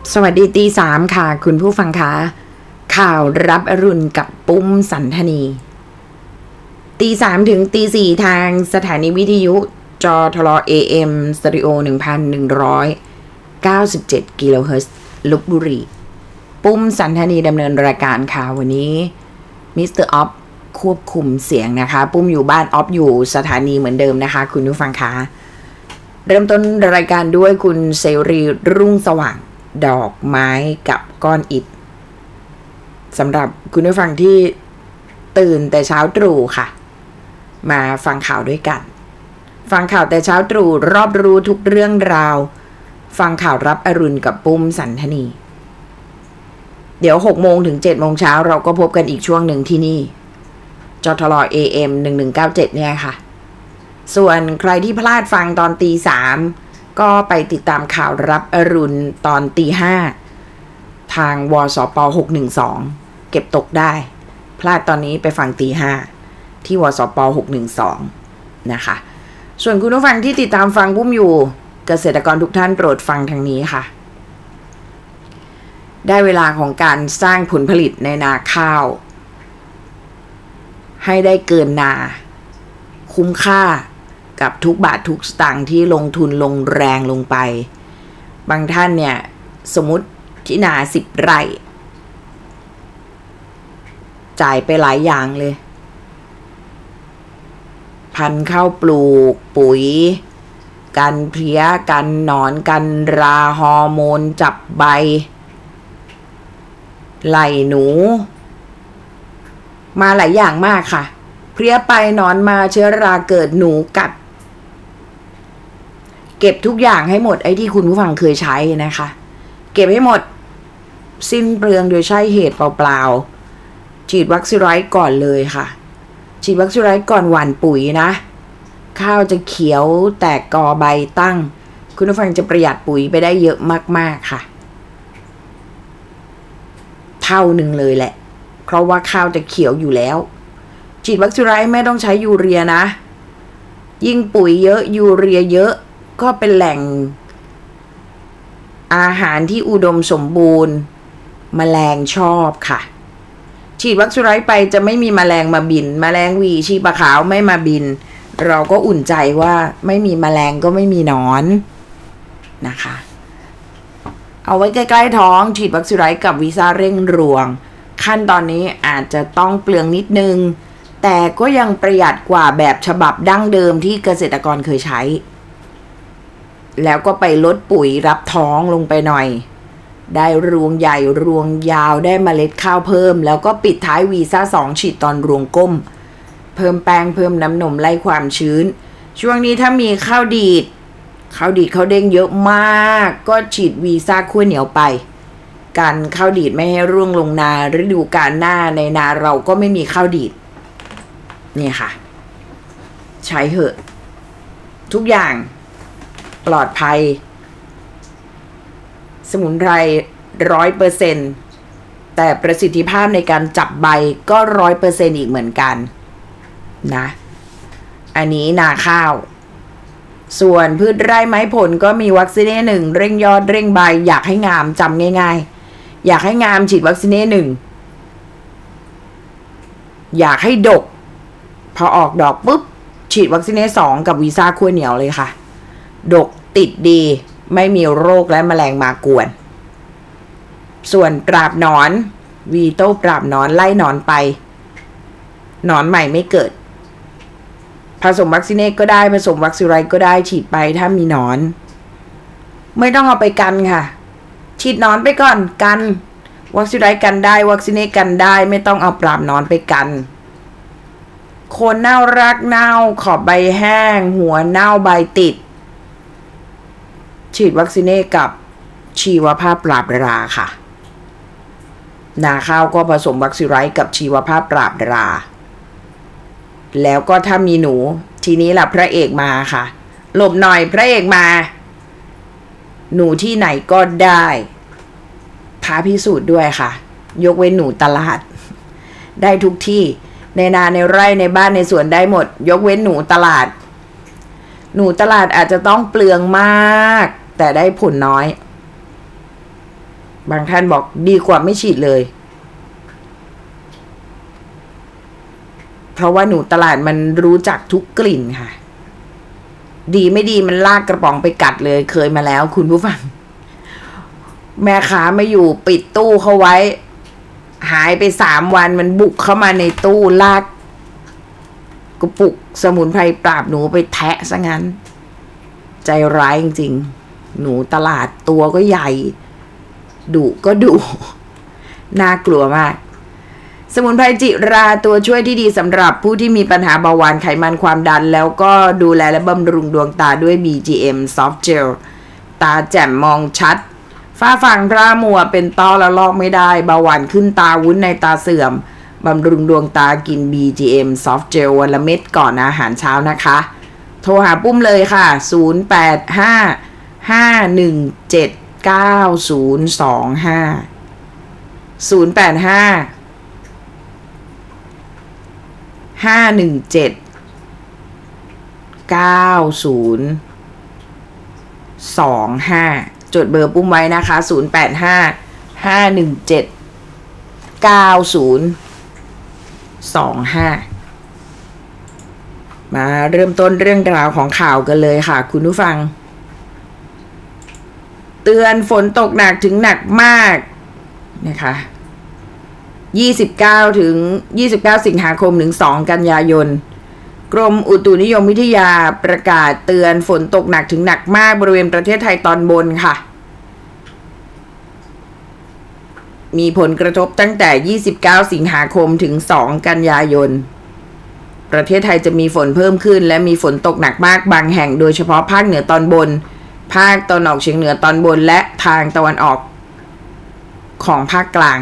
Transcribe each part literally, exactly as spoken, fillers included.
สวัสดีตีสามค่ะคุณผู้ฟังคะข่าวรับอรุณกับปุ้มสันธนีตีสามถึงตีสี่ทางสถานีวิทยุจอทล เอ เอ็ม สเตอริโอ หนึ่งพันหนึ่งร้อยเก้าสิบเจ็ด กิโลเฮิรตซ์ลพบุรีปุ้มสันธนีดำเนินรายการค่ะวันนี้มิสเตอร์ออฟควบคุมเสียงนะคะปุ้มอยู่บ้านออฟอยู่สถานีเหมือนเดิมนะคะคุณผู้ฟังคะเริ่มต้นรายการด้วยคุณเสรีรุ่งสว่างดอกไม้กับก้อนอิฐสำหรับคุณผู้ฟังที่ตื่นแต่เช้าตรู่ค่ะมาฟังข่าวด้วยกันฟังข่าวแต่เช้าตรู่รอบรู้ทุกเรื่องราวฟังข่าวรับอรุณกับปุ้มสันธนีเดี๋ยวหกโมงถึงเจ็ดโมงเช้าเราก็พบกันอีกช่วงหนึ่งที่นี่จทล เอ เอ็ม หนึ่งหนึ่งเก้าเจ็ดเนี่ยค่ะส่วนใครที่พลาดฟังตอนตีสามก็ไปติดตามข่าวรับอรุณตอนตีห้าทางวสปหกหนึ่งสองเก็บตกได้พลาดตอนนี้ไปฟังตีห้าที่วสปหกหนึ่งสองนะคะส่วนคุณผู้ฟังที่ติดตามฟังปุ้มอยู่เกษตรกรทุกท่านโปรดฟังทางนี้ค่ะได้เวลาของการสร้างผลผลิตในนาข้าวให้ได้เกินนาคุ้มค่ากับทุกบาททุกสตางค์ที่ลงทุนลงแรงลงไปบางท่านเนี่ยสมมุติที่นาสิบไร่จ่ายไปหลายอย่างเลยพันธุ์ข้าวปลูกปุ๋ยกันเพลี้ยกันหนอนกันราฮอร์โมนจับใบไล่หนูมาหลายอย่างมากค่ะเพลี้ยไปหนอนมาเชื้อราเกิดหนูกัดเก็บทุกอย่างให้หมดไอ้ที่คุณผู้ฟังเคยใช้นะคะเก็บให้หมดสิ้นเปลืองโดยใช้เหตุเปล่าๆฉีดวัคซีไรต์ก่อนเลยค่ะฉีดวัคซีไรต์ก่อนหว่านปุ๋ยนะข้าวจะเขียวแตกกอใบตั้งคุณผู้ฟังจะประหยัดปุ๋ยไปได้เยอะมากๆค่ะเท่าหนึ่งเลยแหละเพราะว่าข้าวจะเขียวอยู่แล้วฉีดวัคซีไรต์ไม่ต้องใช้ยูเรียนะยิ่งปุ๋ยเยอะยูเรียเยอะก็เป็นแหล่งอาหารที่อุดมสมบูรณ์แมลงชอบค่ะฉีดวัคซีไรต์ไปจะไม่มีแมลงมาบินแมลงวีชีปะขาวไม่มาบินเราก็อุ่นใจว่าไม่มีแมลงก็ไม่มีหนอนนะคะเอาไว้ใกล้ๆท้องฉีดวัคซีไรต์กับวีซ่าเร่งรวงขั้นตอนนี้อาจจะต้องเปลืองนิดนึงแต่ก็ยังประหยัดกว่าแบบฉบับดั้งเดิมที่เกษตรกรเคยใช้แล้วก็ไปลดปุ๋ยรับท้องลงไปหน่อยได้รวงใหญ่รวงยาวได้เมล็ดข้าวเพิ่มแล้วก็ปิดท้ายวีซ่าสองฉีดตอนรวงก้มเพิ่มแป้งเพิ่มน้ำนมไล่ความชื้นช่วงนี้ถ้ามีข้าวดีดข้าวดีดข้าวเด้งเยอะมากก็ฉีดวีซ่าขั้วเหนียวไปการข้าวดีดไม่ให้ร่วงลงนาฤดูกาลหน้าในนาเราก็ไม่มีข้าวดีดนี่ค่ะใช้เหอะทุกอย่างปลอดภัยสมุนไพรร้อยเปอร์เซ็นต์แต่ประสิทธิภาพในการจับใบก็ร้อยเปอร์เซ็นต์อีกเหมือนกันนะอันนี้นาข้าวส่วนพืชไร่ไม้ผลก็มีวัคซีนหนึ่งเร่งยอดเร่งใบอยากให้งามจำง่ายๆอยากให้งามฉีดวัคซีนหนึ่งอยากให้ดกพอออกดอกปุ๊บฉีดวัคซีนสองกับวีซ่าขั้วเหนียวเลยค่ะดกติดดีไม่มีโรคและแมลงมากวนส่วนปราบหนอนวีโต้ปราบหนอนไล่หนอนไปหนอนใหม่ไม่เกิดผสมวัคซีนก็ได้ผสมวัคซีนไรก็ได้ฉีดไปถ้ามีหนอนไม่ต้องเอาไปกันค่ะฉีดหนอนไปก่อนกันวัคซีนไรกันได้วัคซีนกันได้ไม่ต้องเอาปราบหนอนไปกันโคนเน่ารากเน่าขอบใบแห้งหัวเน่าใบติดฉีดวัคซีนกับชีวภาพปราบราค่ะนาข้าวก็ผสมวัคซีนไรกับชีวภาพปราบราแล้วก็ถ้ามีหนูทีนี้ล่ะพระเอกมาค่ะหลบหน่อยพระเอกมาหนูที่ไหนก็ได้ท้าพิสูจน์ด้วยค่ะยกเว้นหนูตลาดได้ทุกที่ในนาในไร่ในบ้านในสวนได้หมดยกเว้นหนูตลาดหนูตลาดอาจจะต้องเปลืองมากแต่ได้ผลน้อยบางท่านบอกดีกว่าไม่ฉีดเลยเพราะว่าหนูตลาดมันรู้จักทุกกลิ่นค่ะดีไม่ดีมันลากกระป๋องไปกัดเลยเคยมาแล้วคุณผู้ฟังแม่ค้ามาอยู่ปิดตู้เขาไว้หายไปสามวันมันบุกเข้ามาในตู้ลากกระปุกสมุนไพรปราบหนูไปแทะซะงั้นใจร้ายจริงๆหนูตลาดตัวก็ใหญ่ดุก็ดุน่ากลัวมากสมุนไพรจิราตัวช่วยที่ดีสำหรับผู้ที่มีปัญหาเบาหวานไขมันความดันแล้วก็ดูแลและบำรุงดวงตาด้วย บี จี เอ็ม Soft Gel ตาแจ่มมองชัดฝ้าฟางพร่ามัวเป็นต้อแล้วลอกไม่ได้เบาหวานขึ้นตาวุ้นในตาเสื่อมบำรุงดวงตากิน บี จี เอ็ม Soft Gel วันละเม็ดก่อนอาหารเช้านะคะโทรหาปุ้มเลยค่ะศูนย์ แปด ห้า ห้า หนึ่ง เจ็ด เก้า ศูนย์ สอง ห้า ศูนย์ แปด ห้า ห้า หนึ่ง เจ็ด เก้า ศูนย์ สอง ห้าจดเบอร์ปุ้มไว้นะคะศูนย์ แปด ห้า ห้า หนึ่ง เจ็ด เก้า ศูนย์ สอง ห้ามาเริ่มต้นเรื่องราวของข่าวกันเลยค่ะคุณผู้ฟังเตือนฝนตกหนักถึงหนักมากนะคะยี่สิบเก้าถึงยี่สิบเก้าสิงหาคมถึงสองกันยายนกรมอุตุนิยมวิทยาประกาศเตือนฝนตกหนักถึงหนักมากบริเวณประเทศไทยตอนบนค่ะมีผลกระทบตั้งแต่ยี่สิบเก้าสิงหาคมถึงสองกันยายนประเทศไทยจะมีฝนเพิ่มขึ้นและมีฝนตกหนักมากบางแห่งโดยเฉพาะภาคเหนือตอนบนภาคตะวันออกเฉียงเหนือตอนบนและทางตะวันออกของภาคกลาง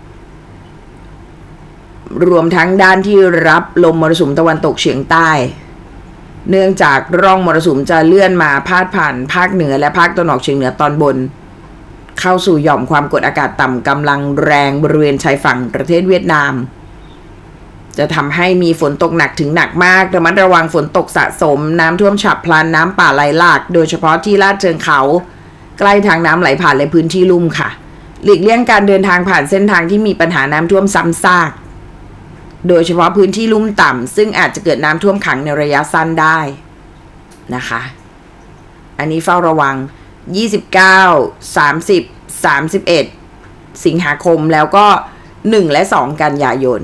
รวมทั้งด้านที่รับลมมรสุมตะวันตกเฉียงใต้เนื่องจากร่องมรสุมจะเลื่อนมาพาดผ่านภาคเหนือและภาคตะวันออกเฉียงเหนือตอนบนเข้าสู่หย่อมความกดอากาศต่ำกำลังแรงบริเวณชายฝั่งประเทศเวียดนามจะทำให้มีฝนตกหนักถึงหนักมากระมัดระวังฝนตกสะสมน้ำท่วมฉับพลันน้ำป่าไหลหลากโดยเฉพาะที่ลาดเชิงเขาใกล้ทางน้ำไหลผ่านและพื้นที่ลุ่มค่ะหลีกเลี่ยงการเดินทางผ่านเส้นทางที่มีปัญหาน้ำท่วมซ้ำซากโดยเฉพาะพื้นที่ลุ่มต่ำซึ่งอาจจะเกิดน้ำท่วมขังในระยะสั้นได้นะคะอันนี้เฝ้าระวังยี่สิบเก้า สามสิบ สามสิบเอ็ดสิงหาคมแล้วก็หนึ่งและสองกันยายน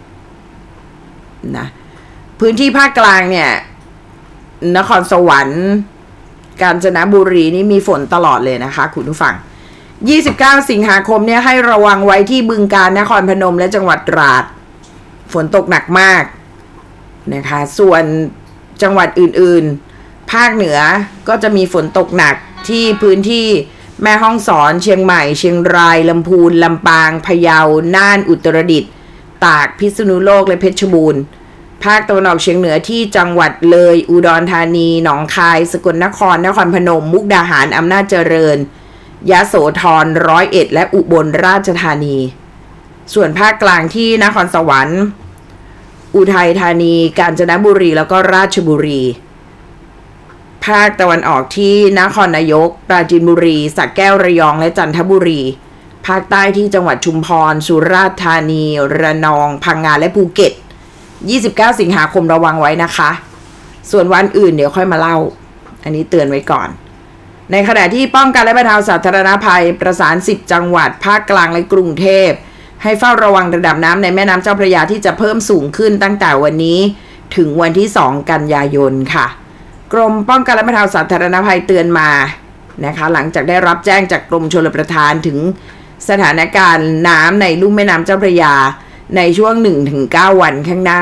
นะพื้นที่ภาคกลางเนี่ยนครสวรรค์กาญจนบุรีนี่มีฝนตลอดเลยนะคะคุณผู้ฟังยี่สิบเก้าสิงหาคมเนี่ยให้ระวังไว้ที่บึงกาฬนครพนมและจังหวัดตราดฝนตกหนักมากนะคะส่วนจังหวัดอื่นๆภาคเหนือก็จะมีฝนตกหนักที่พื้นที่แม่ฮ่องสอนเชียงใหม่เชียงรายลำพูนลำปางพะเยาน่านอุตรดิตถ์ตากพิษณุโลกและเพชรบูรณ์ภาคตะวันออกเฉียงเหนือที่จังหวัดเลยอุดรธานีหนองคายสกลนครนครพนมมุกดาหารอำนาจเจริญยโสธรร้อยเอ็ดและอุบลราชธานีส่วนภาคกลางที่นครสวรรค์อุทัยธานีกาญจนบุรีแล้วก็ราชบุรีภาคตะวันออกที่นครนายกปราจีนบุรีสระแก้วระยองและจันทบุรีภาคใต้ที่จังหวัดชุมพรสุราษฎร์ธานีระนองพังงาและภูเก็ตยี่สิบเก้าสิงหาคมระวังไว้นะคะส่วนวันอื่นเดี๋ยวค่อยมาเล่าอันนี้เตือนไว้ก่อนในขณะที่ป้องกันและบรรเทาสาธารณภัยประสานสิบจังหวัดภาคกลางและกรุงเทพให้เฝ้าระวังระดับน้ำในแม่น้ำเจ้าพระยาที่จะเพิ่มสูงขึ้นตั้งแต่วันนี้ถึงวันที่สองกันยายนค่ะกรมป้องกันและบรรเทาสาธารณภัยเตือนมานะคะหลังจากได้รับแจ้งจากกรมชลประทานถึงสถานการณ์น้ำในลุ่มแม่น้ำเจ้าพระยาในช่วง หนึ่งถึงเก้า วันข้างหน้า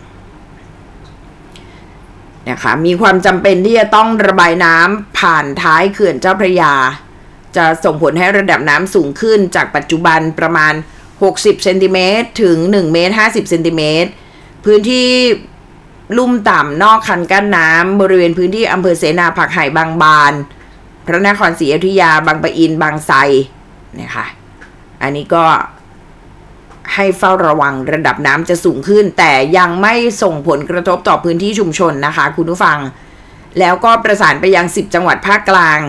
นะคะมีความจำเป็นที่จะต้องระบายน้ำผ่านท้ายเขื่อนเจ้าพระยาจะส่งผลให้ระดับน้ำสูงขึ้นจากปัจจุบันประมาณหกสิบเซนติเมตรถึงหนึ่งเมตรห้าสิบเซนติเมตรพื้นที่ลุ่มต่ำนอกคันกั้นน้ำบริเวณพื้นที่อำเภอเสนาผักไห่บางบานพระนครศรีอยุธยาบางปะอินบางไทรนะคะอันนี้ก็ให้เฝ้าระวังระดับน้ำจะสูงขึ้นแต่ยังไม่ส่งผลกระทบต่อพื้นที่ชุมชนนะคะคุณผู้ฟังแล้วก็ประสานไปยังสิบจังหวัดภาคกลาง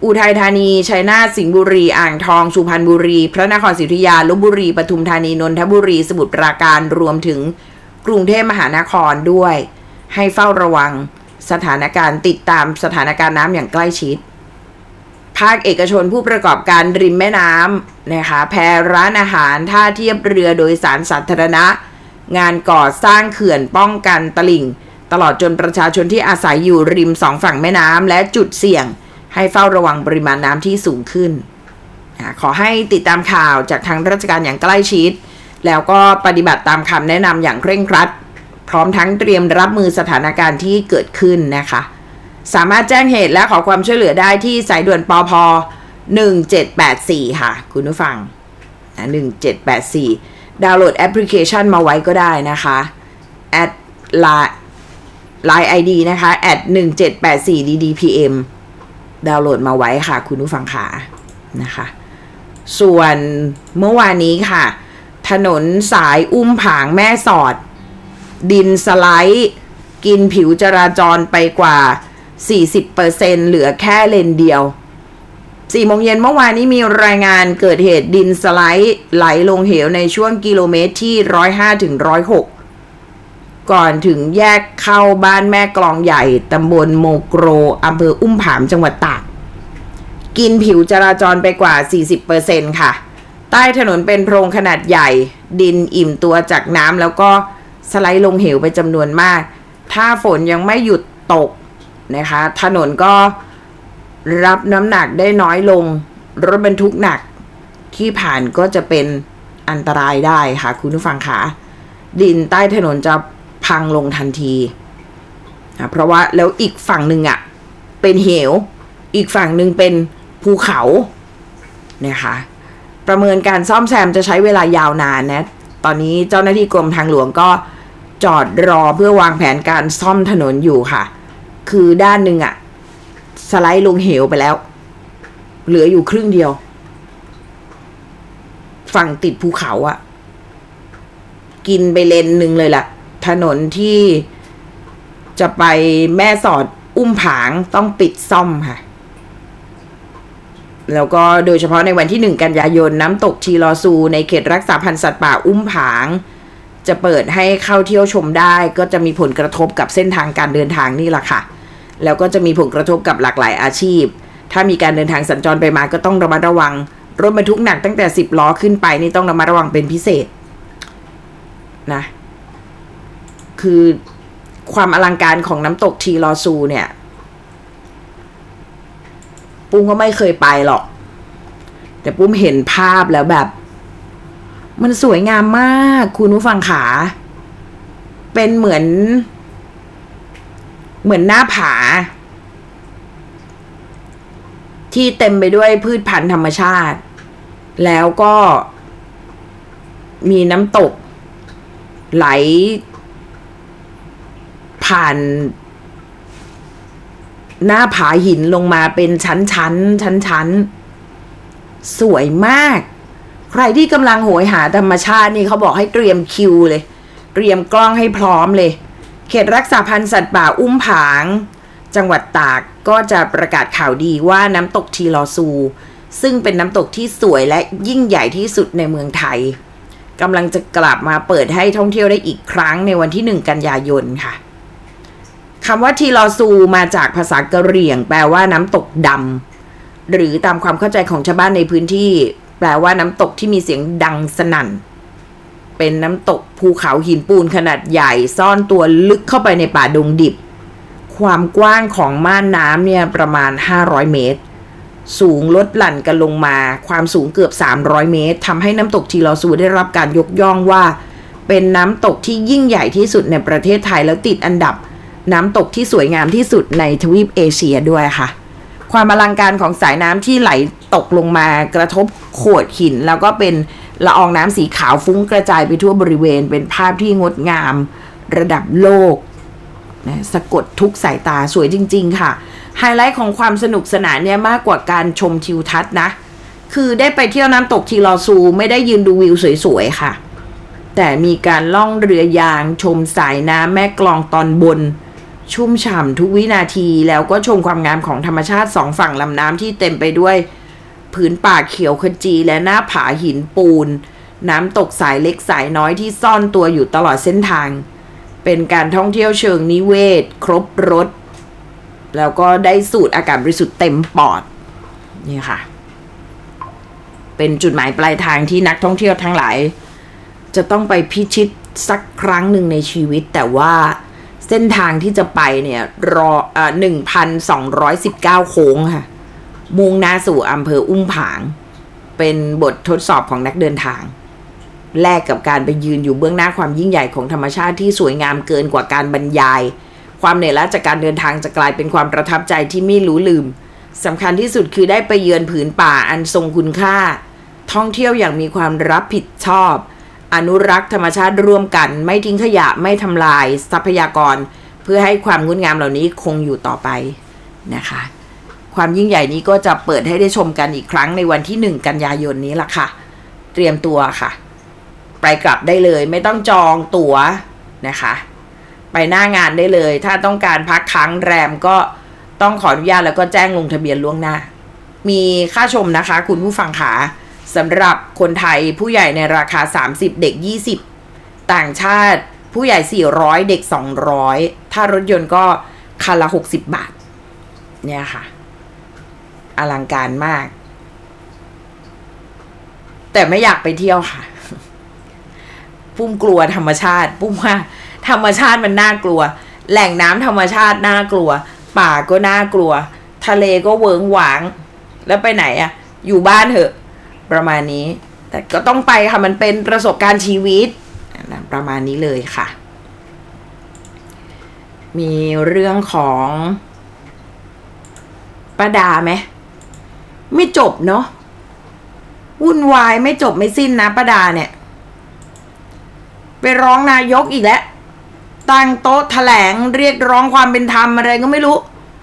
อุทัยธานีชัยนาทสิงห์บุรีอ่างทองสุพรรณบุรีพระนครศรีอยุธยาลพบุรีปทุมธานีนนทบุรีสมุทรปราการรวมถึงกรุงเทพมหานครด้วยให้เฝ้าระวังสถานการณ์ติดตามสถานการณ์น้ำอย่างใกล้ชิดภาคเอกชนผู้ประกอบการริมแม่น้ำนะคะแพร้านอาหารท่าเทียบเรือโดยสารสาธารณะงานก่อสร้างเขื่อนป้องกันตลิ่งตลอดจนประชาชนที่อาศัยอยู่ริมสองฝั่งแม่น้ำและจุดเสี่ยงให้เฝ้าระวังปริมาณน้ำที่สูงขึ้นขอให้ติดตามข่าวจากทางราชการอย่างใกล้ชิดแล้วก็ปฏิบัติตามคำแนะนำอย่างเคร่งครัดพร้อมทั้งเตรียมรับมือสถานการณ์ที่เกิดขึ้นนะคะสามารถแจ้งเหตุและขอความช่วยเหลือได้ที่สายด่วนปพหนึ่งเจ็ดแปดสี่ค่ะคุณผู้ฟังนะหนึ่งเจ็ดแปดสี่ดาวน์โหลดแอปพลิเคชันมาไว้ก็ได้นะคะแอดไลน์ไลน์ ไอ ดี นะคะแอดหนึ่งเจ็ดแปดสี่ ดี ดี พี เอ็ม ดาวน์โหลดมาไว้ค่ะคุณผู้ฟังค่ะนะคะส่วนเมื่อวานนี้ค่ะถนนสายอุ้มผางแม่สอดดินสไลด์กินผิวจราจรไปกว่า สี่สิบเปอร์เซ็นต์ เหลือแค่เลนเดียว สี่โมงเย็นเมื่อวานนี้มีรายงานเกิดเหตุดินสไลด์ไหลลงเหวในช่วงกิโลเมตรที่หนึ่งร้อยห้าถึงหนึ่งร้อยหกก่อนถึงแยกเข้าบ้านแม่กลองใหญ่ตำบลโมโกรอำเภออุ้มผางจังหวัดตากกินผิวจราจรไปกว่า สี่สิบเปอร์เซ็นต์ ค่ะใต้ถนนเป็นโพรงขนาดใหญ่ดินอิ่มตัวจากน้ำแล้วก็สไลด์ลงเหวไปจำนวนมากถ้าฝนยังไม่หยุดตกนะคะถนนก็รับน้ำหนักได้น้อยลงรถบรรทุกหนักที่ผ่านก็จะเป็นอันตรายได้ค่ะคุณผู้ฟังคะดินใต้ถนนจะพังลงทันทีนะเพราะว่าแล้วอีกฝั่งหนึ่งอ่ะเป็นเหวอีกฝั่งหนึ่งเป็นภูเขานะคะประเมินการซ่อมแซมจะใช้เวลายาวนานนะตอนนี้เจ้าหน้าที่กรมทางหลวงก็จอดรอเพื่อวางแผนการซ่อมถนนอยู่ค่ะคือด้านหนึ่งอะสไลด์ลงเหวไปแล้วเหลืออยู่ครึ่งเดียวฝั่งติดภูเขาอะกินไปเลนหนึ่งเลยล่ะถนนที่จะไปแม่สอดอุ้มผางต้องปิดซ่อมค่ะแล้วก็โดยเฉพาะในวันที่หนึ่งกันยายนน้ำตกทีลอซูในเขตรักษาพันธุ์สัตว์ป่าอุ้มผางจะเปิดให้เข้าเที่ยวชมได้ก็จะมีผลกระทบกับเส้นทางการเดินทางนี่แหละค่ะแล้วก็จะมีผลกระทบกับหลากหลายอาชีพถ้ามีการเดินทางสัญจรไปมาก็ต้องระมัดระวังรถบรรทุกหนักตั้งแต่สิบล้อขึ้นไปนี่ต้องระมัดระวังเป็นพิเศษนะคือความอลังการของน้ำตกทีลอซูเนี่ยปุ้มก็ไม่เคยไปหรอกแต่ปุ้มเห็นภาพแล้วแบบมันสวยงามมากคุณผู้ฟังขาเป็นเหมือนเหมือนหน้าผาที่เต็มไปด้วยพืชพันธุ์ธรรมชาติแล้วก็มีน้ำตกไหลผ่านหน้าผาหินลงมาเป็นชั้นชั้นชั้นชั้นสวยมากใครที่กำลังโหยหาธรรมชาตินี่เขาบอกให้เตรียมคิวเลยเตรียมกล้องให้พร้อมเลยเขตรักษาพันธุ์สัตว์ป่าอุ้มผางจังหวัดตากก็จะประกาศข่าวดีว่าน้ำตกทีลอซูซึ่งเป็นน้ำตกที่สวยและยิ่งใหญ่ที่สุดในเมืองไทยกำลังจะกลับมาเปิดให้ท่องเที่ยวได้อีกครั้งในวันที่หนึ่งกันยายนค่ะคำว่าทีลอซูมาจากภาษากะเหรี่ยงแปลว่าน้ำตกดำหรือตามความเข้าใจของชาวบ้านในพื้นที่แปลว่าน้ำตกที่มีเสียงดังสนั่นเป็นน้ำตกภูเขาหินปูนขนาดใหญ่ซ่อนตัวลึกเข้าไปในป่าดงดิบความกว้างของม่านน้ำเนี่ยประมาณห้าร้อยเมตรสูงลดหลั่นกันลงมาความสูงเกือบสามร้อยเมตรทำให้น้ำตกทีลอซูได้รับการยกย่องว่าเป็นน้ำตกที่ยิ่งใหญ่ที่สุดในประเทศไทยแล้วติดอันดับน้ำตกที่สวยงามที่สุดในทวีปเอเชียด้วยค่ะความอลังการของสายน้ำที่ไหลตกลงมากระทบโขดหินแล้วก็เป็นละอองน้ำสีขาวฟุ้งกระจายไปทั่วบริเวณเป็นภาพที่งดงามระดับโลกนะสะกดทุกสายตาสวยจริงๆค่ะไฮไลท์ของความสนุกสนานเนี่ยมากกว่าการชมทิวทัศน์นะคือได้ไปเที่ยวน้ำตกทีลอซูไม่ได้ยืนดูวิวสวยๆค่ะแต่มีการล่องเรือยางชมสายน้ำแม่กลองตอนบนชุ่มฉ่ำทุกวินาทีแล้วก็ชมความงามของธรรมชาติสองฝั่งลำน้ำที่เต็มไปด้วยผืนป่าเขียวขจีและหน้าผาหินปูนน้ำตกสายเล็กสายน้อยที่ซ่อนตัวอยู่ตลอดเส้นทางเป็นการท่องเที่ยวเชิงนิเวศครบรสแล้วก็ได้สูดอากาศบริสุทธิ์เต็มปอดนี่ค่ะเป็นจุดหมายปลายทางที่นักท่องเที่ยวทั้งหลายจะต้องไปพิชิตสักครั้งหนึ่งในชีวิตแต่ว่าเส้นทางที่จะไปเนี่ยรออ่าหนึ่งพันสองร้อยสิบเก้าโค้งค่ะมุ่งหน้าสู่อำเภออุ้มผางเป็นบททดสอบของนักเดินทางแลกกับการไปยืนอยู่เบื้องหน้าความยิ่งใหญ่ของธรรมชาติที่สวยงามเกินกว่าการบรรยายความเหนื่อยล้าจากการเดินทางจะกลายเป็นความประทับใจที่ไม่รู้ลืมสำคัญที่สุดคือได้ไปเยือนผืนป่าอันทรงคุณค่าท่องเที่ยวอย่างมีความรับผิดชอบอนุรักษ์ธรรมชาติร่วมกันไม่ทิ้งขยะไม่ทำลายทรัพยากรเพื่อให้ความงดงามเหล่านี้คงอยู่ต่อไปนะคะความยิ่งใหญ่นี้ก็จะเปิดให้ได้ชมกันอีกครั้งในวันที่หนึ่งกันยายนนี้ล่ะค่ะเตรียมตัวค่ะไปกลับได้เลยไม่ต้องจองตั๋วนะคะไปหน้างานได้เลยถ้าต้องการพักค้างแรมก็ต้องขออนุญาตแล้วก็แจ้งลงทะเบียนล่วงหน้ามีค่าชมนะคะคุณผู้ฟังขาสำหรับคนไทยผู้ใหญ่ในราคาสามสิบเด็กยี่สิบต่างชาติผู้ใหญ่สี่ร้อยเด็กสองร้อยถ้ารถยนต์ก็คันละหกสิบบาทเนี่ยค่ะอลังการมากแต่ไม่อยากไปเที่ยวค่ะปุ้มกลัวธรรมชาติปุ้มว่าธรรมชาติมันน่ากลัวแหล่งน้ำธรรมชาติน่ากลัวป่าก็น่ากลัวทะเลก็เวิ้งหวางแล้วไปไหนอะอยู่บ้านเถอะประมาณนี้แต่ก็ต้องไปค่ะมันเป็นประสบการณ์ชีวิตประมาณนี้เลยค่ะมีเรื่องของป้าดาไหมไม่จบเนาะวุ่นวายไม่จบไม่สิ้นนะป้าดาเนี่ยไปร้องนายกอีกแล้วตั้งโต๊ะแถลงเรียกร้องความเป็นธรรมอะไรก็ไม่รู้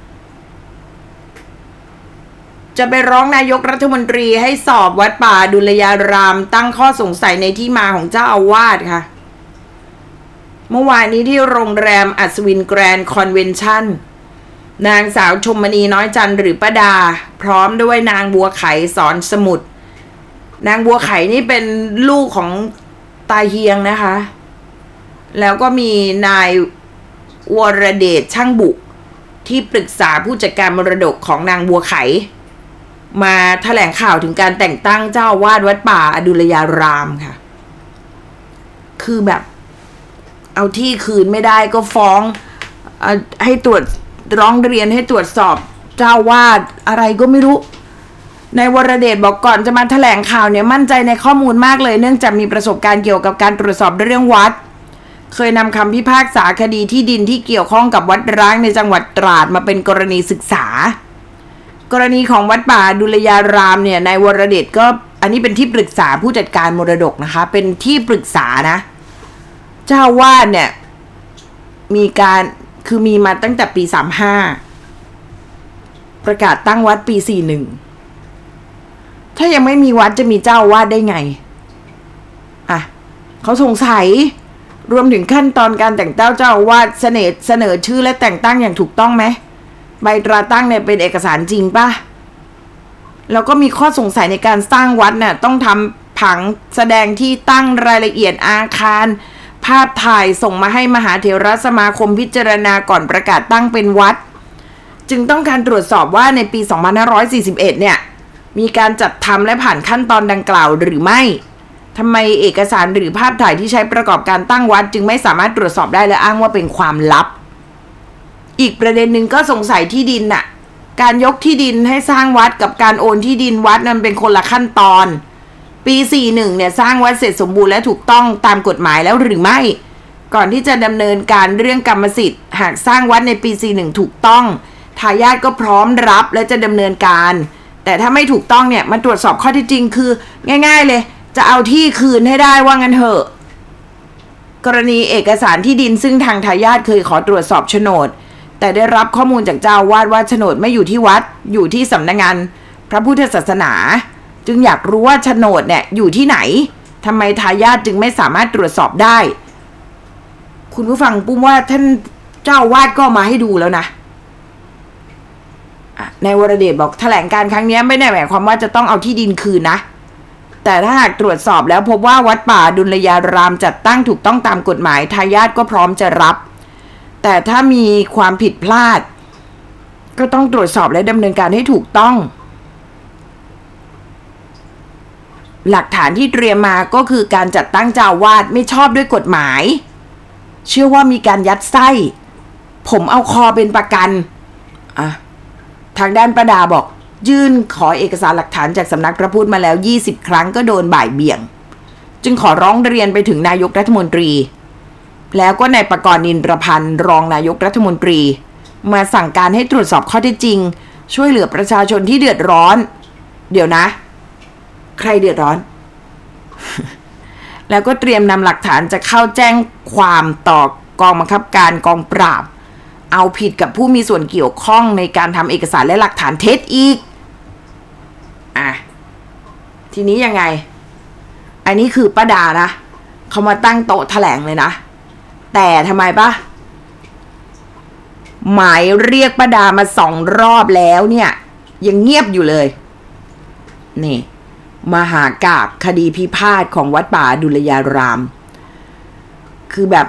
จะไปร้องนายกรัฐมนตรีให้สอบวัดป่าดุลยารามตั้งข้อสงสัยในที่มาของเจ้าอาวาสค่ะเมื่อวานนี้ที่โรงแรมอัศวินแกรนด์คอนเวนชั่นนางสาวชมณีน้อยจันทร์หรือป้าดาพร้อมด้วยนางบัวไขสอนสมุทรนางบัวไขนี่เป็นลูกของตาเฮียงนะคะแล้วก็มีนายวรเดชช่างบุที่ปรึกษาผู้จัดการมรดกของนางบัวไขมาแถลงข่าวถึงการแต่งตั้งเจ้าอาวาสวัดป่าอดุลยารามค่ะคือแบบเอาที่คืนไม่ได้ก็ฟ้องให้ตรวจร้องเรียนให้ตรวจสอบเจ้าวาดอะไรก็ไม่รู้นายวรเดชบอกก่อนจะมาแถลงข่าวเนี่ยมั่นใจในข้อมูลมากเลยเนื่องจากมีประสบการณ์เกี่ยวกับการตรวจสอบเรื่องวัดเคยนำคำพิพากษาคดีที่ดินที่เกี่ยวข้องกับวัดร้างในจังหวัดตราดมาเป็นกรณีศึกษากรณีของวัดป่าดุลยารามเนี่ยนายวรเดชก็อันนี้เป็นที่ปรึกษาผู้จัดการมรดกนะคะเป็นที่ปรึกษานะเจ้าวาดเนี่ยมีการคือมีมาตั้งแต่ปีสามห้าประกาศตั้งวัดปีสี่หนึ่งถ้ายังไม่มีวัดจะมีเจ้าวาดได้ไงอ่ะเขาสงสัยรวมถึงขั้นตอนการแต่งตั้งเจ้าวาดเสนอเสนอชื่อและแต่งตั้งอย่างถูกต้องไหมใบตราตั้งเนี่ยเป็นเอกสารจริงป่ะแล้วก็มีข้อสงสัยในการสร้างวัดเนี่ยต้องทำผังแสดงที่ตั้งรายละเอียดอาคารภาพถ่ายส่งมาให้มหาเถรสมาคมพิจารณาก่อนประกาศตั้งเป็นวัดจึงต้องการตรวจสอบว่าในปีสองพันห้าร้อยสี่สิบเอ็ดเนี่ยมีการจัดทำและผ่านขั้นตอนดังกล่าวหรือไม่ทำไมเอกสารหรือภาพถ่ายที่ใช้ประกอบการตั้งวัดจึงไม่สามารถตรวจสอบได้และอ้างว่าเป็นความลับอีกประเด็นหนึ่งก็สงสัยที่ดินน่ะการยกที่ดินให้สร้างวัดกับการโอนที่ดินวัดนั้นเป็นคนละขั้นตอนปีสี่สิบเอ็ดเนี่ยสร้างวัดเสร็จสมบูรณ์และถูกต้องตามกฎหมายแล้วหรือไม่ก่อนที่จะดำเนินการเรื่องกรรมสิทธิ์หากสร้างวัดในปีสี่สิบเอ็ดถูกต้องทายาทก็พร้อมรับและจะดำเนินการแต่ถ้าไม่ถูกต้องเนี่ยมาตรวจสอบข้อเท็จจริงคือง่ายๆเลยจะเอาที่คืนให้ได้ว่างั้นเถอะกรณีเอกสารที่ดินซึ่งทางทายาทเคยขอตรวจสอบโฉนดแต่ได้รับข้อมูลจากเจ้าอาวาสว่าโฉนดไม่อยู่ที่วัดอยู่ที่สำนักงานพระพุทธศาสนาจึงอยากรู้ว่าโฉนดเนี่ยอยู่ที่ไหนทำไมทายาทจึงไม่สามารถตรวจสอบได้คุณผู้ฟังปุ้มว่าท่านเจ้าวาดก็มาให้ดูแล้วนะนายวรเดชบอกแถลงการครั้งนี้ไม่ได้หมายความว่าจะต้องเอาที่ดินคืนนะแต่ถ้าหากตรวจสอบแล้วพบว่าวัดป่าดุลยารามจัดตั้งถูกต้องตามกฎหมายทายาทก็พร้อมจะรับแต่ถ้ามีความผิดพลาดก็ต้องตรวจสอบและดำเนินการให้ถูกต้องหลักฐานที่เตรียมมาก็คือการจัดตั้งเจ้าวาดไม่ชอบด้วยกฎหมายเชื่อว่ามีการยัดไส้ผมเอาคอเป็นประกันอ่ะทางด้านประดาบอกยื่นขอเอกสารหลักฐานจากสำนักพระพุทธมาแล้วยี่สิบครั้งก็โดนบ่ายเบี่ยงจึงขอร้องเรียนไปถึงนายกรัฐมนตรีแล้วก็นายประกรณ์นินทรพันธ์รองนายกรัฐมนตรีมาสั่งการให้ตรวจสอบข้อเท็จจริงช่วยเหลือประชาชนที่เดือดร้อนเดี๋ยวนะใครเดือดร้อน แล้วก็เตรียมนำหลักฐานจะเข้าแจ้งความต่อกองบังคับการกองปราบเอาผิดกับผู้มีส่วนเกี่ยวข้องในการทำเอกสารและหลักฐานเท็จอีกอ่ะทีนี้ยังไงอันนี้คือป้าดานะเขามาตั้งโต๊ะแถลงเลยนะแต่ทำไมปะหมายเรียกป้าดามาสองรอบแล้วเนี่ยยังเงียบอยู่เลยนี่มหากาพย์คดีพิพาทของวัดป่าดุลยารามคือแบบ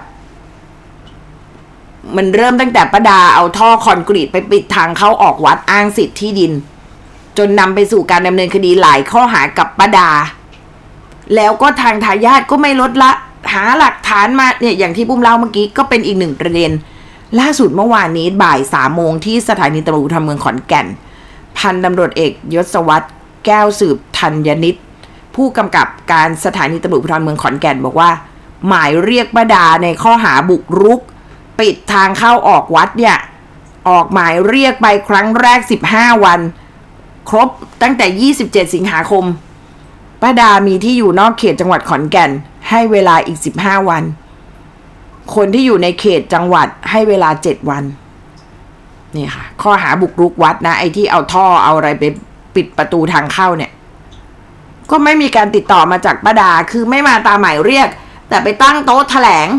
มันเริ่มตั้งแต่ป้าดาเอาท่อคอนกรีตไปปิดทางเข้าออกวัดอ้างสิทธิ์ที่ดินจนนำไปสู่การดำเนินคดีหลายข้อหากับป้าดาแล้วก็ทางทายาทก็ไม่ลดละหาหลักฐานมาเนี่ยอย่างที่ปุ้มเล่าเมื่อกี้ก็เป็นอีกหนึ่งประเด็นล่าสุดเมื่อวานนี้บ่ายสามโมงที่สถานีตำรวจภูธรเมืองขอนแก่นพันตำรวจเอกยศวัฒน์แก้วสืบธัญนิตผู้กำกับการสถานีตำรวจภูธรเมืองขอนแก่นบอกว่าหมายเรียกป้าดาในข้อหาบุกรุกปิดทางเข้าออกวัดเนี่ยออกหมายเรียกไปครั้งแรกสิบห้าวันครบตั้งแต่ยี่สิบเจ็ดสิงหาคมป้าดามีที่อยู่นอกเขตจังหวัดขอนแก่นให้เวลาอีกสิบห้าวันคนที่อยู่ในเขตจังหวัดให้เวลาเจ็ดวันนี่ค่ะข้อหาบุกรุกวัดนะไอ้ที่เอาท่อเอาอะไรไปปิดประตูทางเข้าเนี่ยก็ไม่มีการติดต่อมาจากป้าดาคือไม่มาตามหมายเรียกแต่ไปตั้งโต๊ะแถลง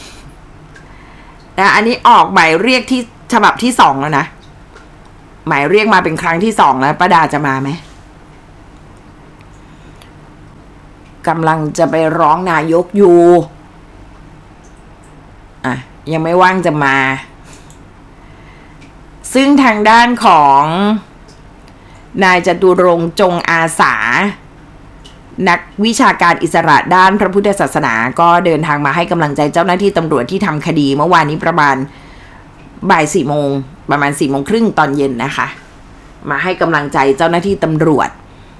นะอันนี้ออกหมายเรียกที่ฉบับที่สองแล้วนะหมายเรียกมาเป็นครั้งที่สองแล้วป้าดาจะมาไหมกำลังจะไปร้องนายกอยู่อ่ะยังไม่ว่างจะมาซึ่งทางด้านของนายจตุรงค์จงอาสานักวิชาการอิสระด้านพระพุทธศาสนาก็เดินทางมาให้กำลังใจเจ้าหน้าที่ตำรวจที่ทำคดีเมื่อวานนี้ประมาณบ่ายสี่โมงประมาณสี่โมงครึ่งตอนเย็นนะคะมาให้กำลังใจเจ้าหน้าที่ตำรวจ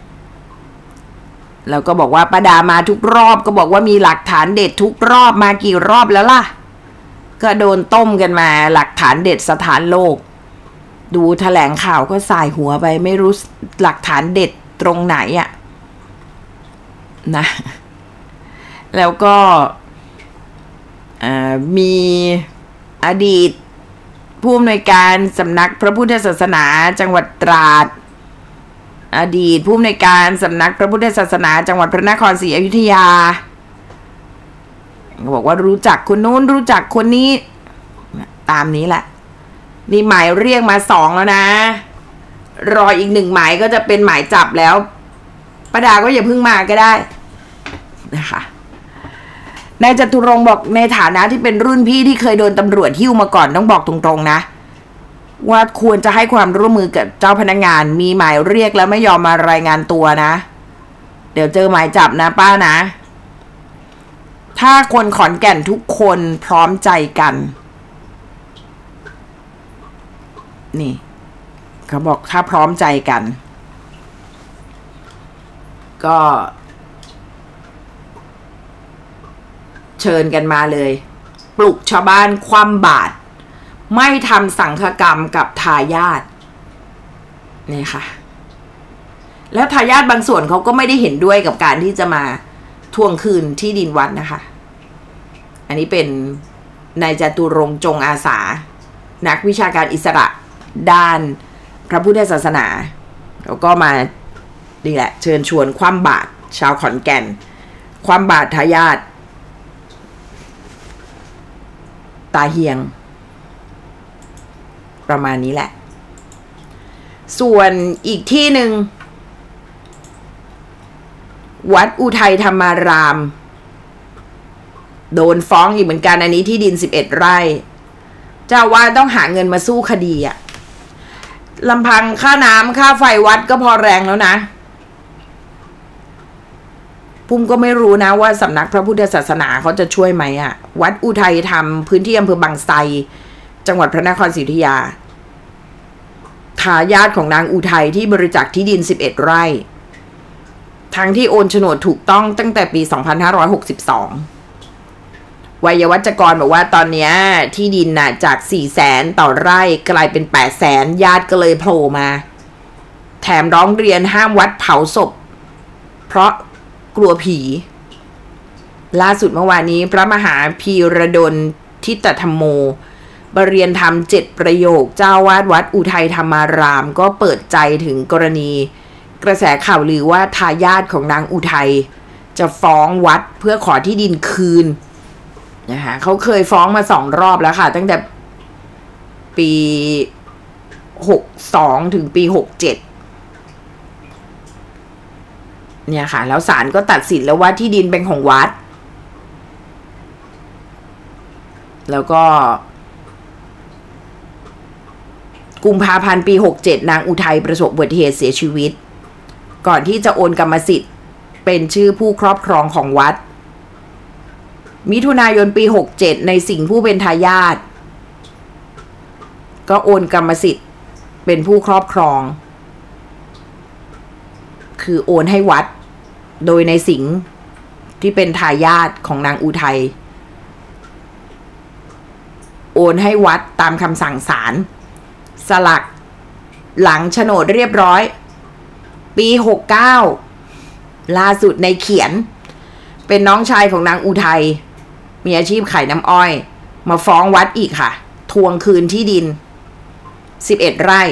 แล้วก็บอกว่าป้าดามาทุกรอบก็บอกว่ามีหลักฐานเด็ดทุกรอบมากี่รอบแล้วล่ะก็โดนต้มกันมาหลักฐานเด็ดสถานโลกดูแถลงข่าวก็สายหัวไปไม่รู้หลักฐานเด็ดตรงไหนอะนะแล้วก็มีอดีตผู้อำนวยการสำนักพระพุทธศาสนาจังหวัดตราดอดีตผู้อำนวยการสำนักพระพุทธศาสนาจังหวัดพระนครศรีอยุธยาบอกว่ารู้จักคนนู้นรู้จักคนนี้ตามนี้แหละนี่หมายเรียกมาสองแล้วนะรออีกหนึ่งหมายก็จะเป็นหมายจับแล้วป้าดาก็อย่าเพิ่งมาก็ได้นะคะนายจตุรงค์บอกในฐานะที่เป็นรุ่นพี่ที่เคยโดนตำรวจหิ้วมาก่อนต้องบอกตรงๆนะว่าควรจะให้ความร่วมมือกับเจ้าพนักงานมีหมายเรียกแล้วไม่ยอมมารายงานตัวนะเดี๋ยวเจอหมายจับนะป้านะถ้าคนขอนแก่นทุกคนพร้อมใจกันนี่เขาบอกถ้าพร้อมใจกันก็เชิญกันมาเลยปลุกชาวบ้านคว่ำบาตรไม่ทำสังฆกรรมกับทายาทนี่ค่ะแล้วทายาทบางส่วนเขาก็ไม่ได้เห็นด้วยกับการที่จะมาทวงคืนที่ดินวัดนะคะอันนี้เป็นนายจตุรงค์จงอาสานักวิชาการอิสระด้านพระพุทธศาสนาแล้วก็มาดีแหละเชิญชวนคว่ำบาตรชาวขอนแก่นคว่ำบาตรทายาทตาเฮียงประมาณนี้แหละส่วนอีกที่หนึ่งวัดอุทัยธรรมารามโดนฟ้องอีกเหมือนกันอันนี้ที่ดินสิบเอ็ดไร่เจ้าว่าต้องหาเงินมาสู้คดีอะลำพังค่าน้ำค่าไฟวัดก็พอแรงแล้วนะปุ้มก็ไม่รู้นะว่าสำนักพระพุทธศาสนาเขาจะช่วยไหมอะวัดอุทัยธรรมพื้นที่อำเภอบางไทรจังหวัดพระนครศรีอยุธยาทายาทของนางอุทัยที่บริจาคที่ดินสิบเอ็ดไร่ทั้งที่โอนโฉนดถูกต้องตั้งแต่ปีสองพันห้าร้อยหกสิบสองวัยวัจกรบอกว่าตอนนี้ที่ดินน่ะจากสี่แสนต่อไร่กลายเป็นแปดแสนญาติก็เลยโผล่มาแถมร้องเรียนห้ามวัดเผาศพเพราะกลัวผีล่าสุดเมื่อวานนี้พระมหาพีระดลทิตธรรมโมบรรเรียนธรรมเจ็ดประโยคเจ้าวาดวัดอุทัยธรรมารามก็เปิดใจถึงกรณีกระแสข่าวลือว่าทายาทของนางอุทัยจะฟ้องวัดเพื่อขอที่ดินคืนนะคะเขาเคยฟ้องมาสองรอบแล้วค่ะตั้งแต่ปีหกสองถึงปีหกเจ็ดเนี่ยค่ะแล้วศาลก็ตัดสินแล้วว่าที่ดินเป็นของวัดแล้วก็กุมภาพันธ์ปีหกเจ็ดนางอุทัยประสบอุบัติเหตุเสียชีวิตก่อนที่จะโอนกรรมสิทธิ์เป็นชื่อผู้ครอบครองของวัดมิถุนายนปีหกเจ็ดในสิ่งผู้เป็นทายาทก็โอนกรรมสิทธิ์เป็นผู้ครอบครองคือโอนให้วัดโดยในสิ่งที่เป็นทายาทของนางอุทัยโอนให้วัดตามคำสั่งศาลสลักหลังโฉนดเรียบร้อยปีหกเก้าล่าสุดในเขียนเป็นน้องชายของนางอุทัยมีอาชีพขายน้ำอ้อยมาฟ้องวัดอีกค่ะทวงคืนที่ดินสิบเอ็ดไร่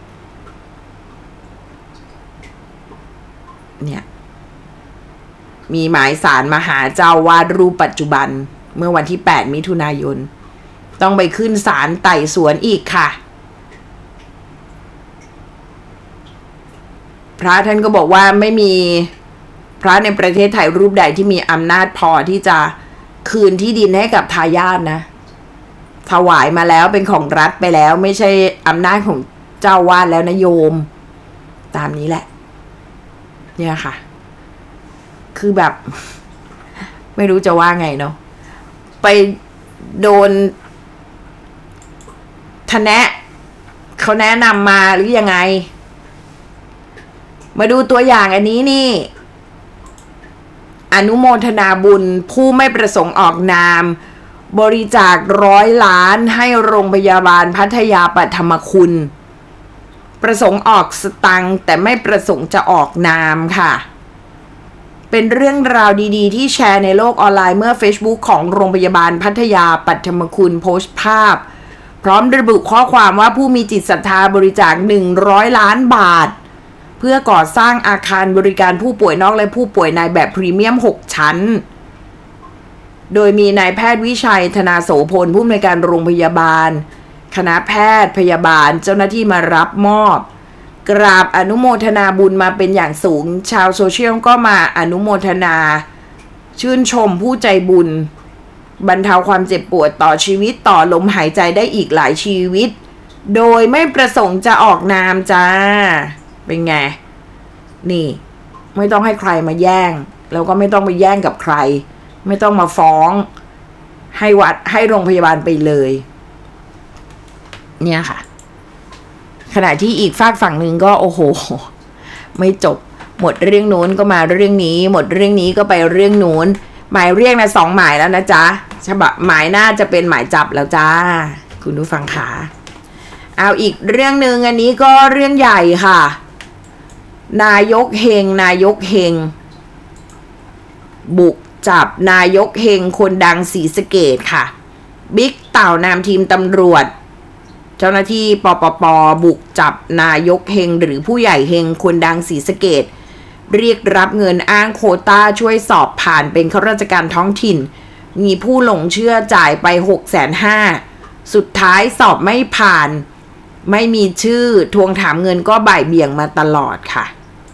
เนี่ยมีหมายศาลมาหาเจ้าวาดรูปปัจจุบันเมื่อวันที่แปดมิถุนายนต้องไปขึ้นศาลไต่สวนอีกค่ะพระท่านก็บอกว่าไม่มีพระในประเทศไทยรูปใดที่มีอำนาจพอที่จะคืนที่ดินให้กับทายาทนะถวายมาแล้วเป็นของรัฐไปแล้วไม่ใช่อำนาจของเจ้าวาดแล้วนะโยมตามนี้แหละเนี่ยค่ะคือแบบไม่รู้จะว่าไงเนาะไปโดนทะแนะเขาแนะนำมาหรือยังไงมาดูตัวอย่างอันนี้นี่อนุโมทนาบุญผู้ไม่ประสงค์ออกนามบริจาคร้อยล้านให้โรงพยาบาลพัทยาปัทมคุณประสงค์ออกสตังค์แต่ไม่ประสงค์จะออกนามค่ะเป็นเรื่องราวดีๆที่แชร์ในโลกออนไลน์เมื่อ Facebook ของโรงพยาบาลพัทยาปัทมคุณโพสต์ภาพพร้อมระบุข้อความว่าผู้มีจิตศรัทธาบริจาคหนึ่งร้อยล้านบาทเพื่อก่อสร้างอาคารบริการผู้ป่วยนอกและผู้ป่วยในแบบพรีเมียมหกชั้นโดยมีนายแพทย์วิชัยธนาโสพลผู้อำนวยการโรงพยาบาลคณะแพทย์พยาบาลเจ้าหน้าที่มารับมอบกราบอนุโมทนาบุญมาเป็นอย่างสูงชาวโซเชียลก็มาอนุโมทนาชื่นชมผู้ใจบุญบรรเทาความเจ็บปวดต่อชีวิตต่อลมหายใจได้อีกหลายชีวิตโดยไม่ประสงค์จะออกนามจ้าเป็นไงนี่ไม่ต้องให้ใครมาแย่งแล้วก็ไม่ต้องไปแย่งกับใครไม่ต้องมาฟ้องให้วัดให้โรงพยาบาลไปเลยเนี่ยค่ะขณะที่อีกฝากฝั่งหนึ่งก็โอ้โหไม่จบหมดเรื่องโน้นก็มาเรื่องนี้หมดเรื่องนี้ก็ไปเรื่องโน้นหมายเรียกนะสองหมายแล้วนะจ๊ะฉบับหมายน่าจะเป็นหมายจับแล้วจ้าคุณผู้ฟังค่ะเอาอีกเรื่องหนึ่งอันนี้ก็เรื่องใหญ่ค่ะนายกเฮงนายกเฮงบุกจับนายกเฮงคนดังศรีสะเกษค่ะบิ๊กเต่านำทีมตำรวจเจ้าหน้าที่ปปป.บุกจับนายกเฮงหรือผู้ใหญ่เฮงคนดังศรีสะเกษเรียกรับเงินอ้างโควต้าช่วยสอบผ่านเป็นข้าราชการท้องถิ่นมีผู้หลงเชื่อจ่ายไป หกแสนห้าหมื่น สุดท้ายสอบไม่ผ่านไม่มีชื่อทวงถามเงินก็บ่ายเบี่ยงมาตลอดค่ะ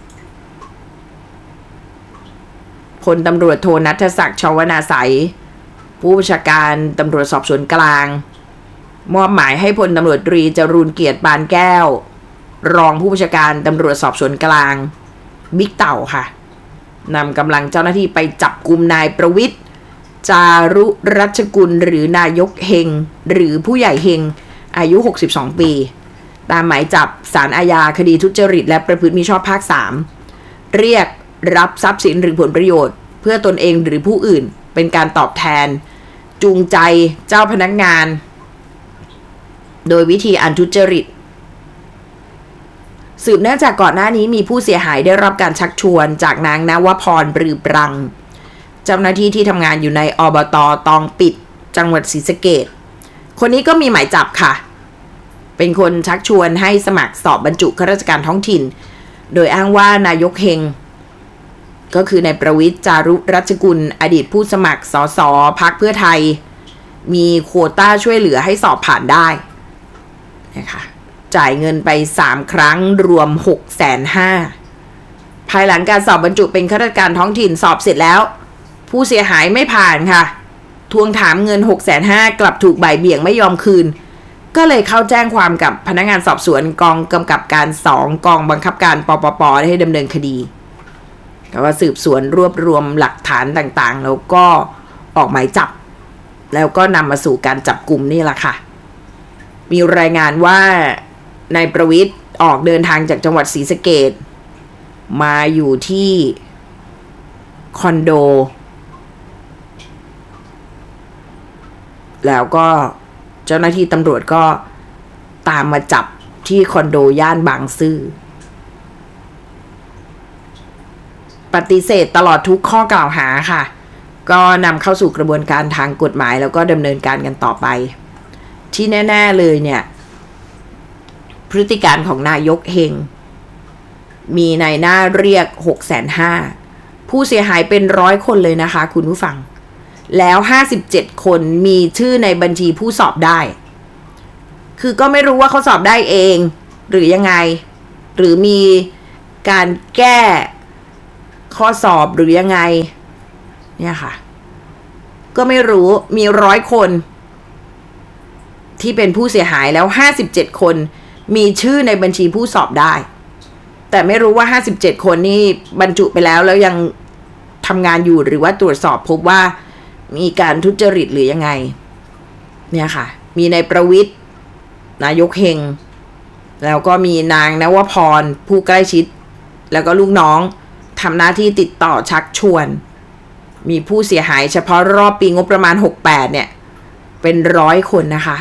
พลตำรวจโทณัฐศักดิ์ ชวนาสัยผู้บัญชาการตำรวจสอบสวนกลางมอบหมายให้พลตำรวจตรีจรูญเกียรติปานแก้วรองผู้บัญชาการตำรวจสอบสวนกลางบิ๊กเต่าค่ะนำกำลังเจ้าหน้าที่ไปจับกุมนายประวิตรจารุรัชกุลหรือนายกเฮงหรือผู้ใหญ่เฮงอายุหกสิบสองปีตามหมายจับศาลอาญาคดีทุจริตและประพฤติมิชอบภาคสามเรียกรับทรัพย์สินหรือผลประโยชน์เพื่อตนเองหรือผู้อื่นเป็นการตอบแทนจูงใจเจ้าพนักงานโดยวิธีอันทุจริตสืบเนื่องจากก่อนหน้านี้มีผู้เสียหายได้รับการชักชวนจากนางนวพรปรือปรังเจ้าหน้าที่ที่ทำงานอยู่ในอบต.ตองปิดจังหวัดศรีสะเกษคนนี้ก็มีหมายจับค่ะเป็นคนชักชวนให้สมัครสอบบรรจุข้าราชการท้องถิ่นโดยอ้างว่านายกเฮงก็คือนายประวิตรจารุรัชกุลอดีตผู้สมัครสสพรรคเพื่อไทยมีโควต้าช่วยเหลือให้สอบผ่านได้นะคะจ่ายเงินไปสามครั้งรวม หกแสนห้าหมื่น ภายหลังการสอบบรรจุเป็นข้าราชการท้องถิ่นสอบเสร็จแล้วผู้เสียหายไม่ผ่านค่ะทวงถามเงิน หกแสนห้าหมื่น กลับถูกบ่ายเบี่ยงไม่ยอมคืนก็เลยเข้าแจ้งความกับพนักงานสอบสวนกองกำกับการสองกองบังคับการปปป.ให้ดำเนินคดีก็สืบสวนรวบรวมหลักฐานต่างๆแล้วก็ออกหมายจับแล้วก็นำมาสู่การจับกลุ่มนี่แหละค่ะมีรายงานว่านายประวิตรออกเดินทางจากจังหวัดศรีสะเกษมาอยู่ที่คอนโดแล้วก็เจ้าหน้าที่ตำรวจก็ตามมาจับที่คอนโดย่านบางซื่อปฏิเสธตลอดทุกข้อกล่าวหาค่ะก็นำเข้าสู่กระบวนการทางกฎหมายแล้วก็ดำเนินการกันต่อไปที่แน่ๆเลยเนี่ยพฤติการของนายกเฮงมีนายหน้าเรียก หกแสนห้าหมื่น ผู้เสียหายเป็นร้อยคนเลยนะคะคุณผู้ฟังแล้วห้าสิบเจ็ดคนมีชื่อในบัญชีผู้สอบได้คือก็ไม่รู้ว่าเขาสอบได้เองหรือยังไงหรือมีการแก้ข้อสอบหรือยังไงเนี่ยค่ะก็ไม่รู้มีร้อยคนที่เป็นผู้เสียหายแล้วห้าสิบเจ็ดคนมีชื่อในบัญชีผู้สอบได้แต่ไม่รู้ว่าห้าสิบเจ็ดคนนี่บรรจุไปแล้วแล้วยังทำงานอยู่หรือว่าตรวจสอบพบว่ามีการทุจริตหรือยังไงเนี่ยค่ะมีนายประวิตรนายกเฮงแล้วก็มีนางนวพรผู้ใกล้ชิดแล้วก็ลูกน้องทำหน้าที่ติดต่อชักชวนมีผู้เสียหายเฉพาะรอบปีงบประมาณหกสิบแปดเนี่ยเป็นร้อยคนนะคะ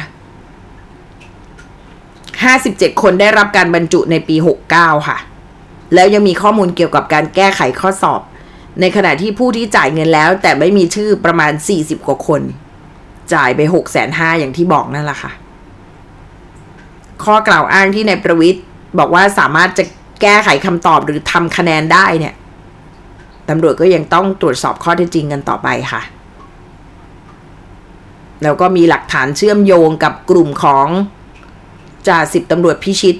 ห้าสิบเจ็ดคนได้รับการบรรจุในปีหกสิบเก้าค่ะแล้วยังมีข้อมูลเกี่ยวกับการแก้ไขข้อสอบในขณะที่ผู้ที่จ่ายเงินแล้วแต่ไม่มีชื่อประมาณสี่สิบกว่าคนจ่ายไป หกแสนห้าหมื่น อย่างที่บอกนั่นแหละค่ะข้อกล่าวอ้างที่นายประวิตรบอกว่าสามารถจะแก้ไขคำตอบหรือทำคะแนนได้เนี่ยตำรวจก็ยังต้องตรวจสอบข้อเท็จจริงกันต่อไปค่ะแล้วก็มีหลักฐานเชื่อมโยงกับกลุ่มของจ่าสิบตำรวจพิชิต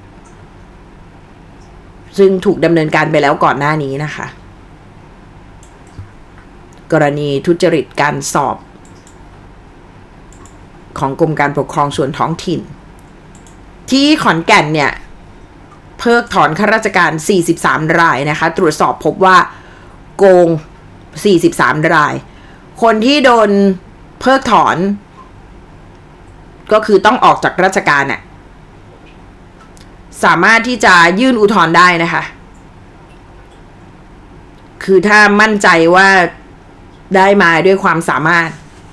ซึ่งถูกดำเนินการไปแล้วก่อนหน้านี้นะคะกรณีทุจริตการสอบของกรมการปกครองส่วนท้องถิ่นที่ขอนแก่นเนี่ยเพิกถอนข้าราชการสี่สิบสามรายนะคะตรวจสอบพบว่าโกงสี่สิบสามรายคนที่โดนเพิกถอนก็คือต้องออกจากราชการน่ะสามารถที่จะยื่นอุทธรณ์ได้นะคะคือถ้ามั่นใจว่าได้มาด้วยความสามารถ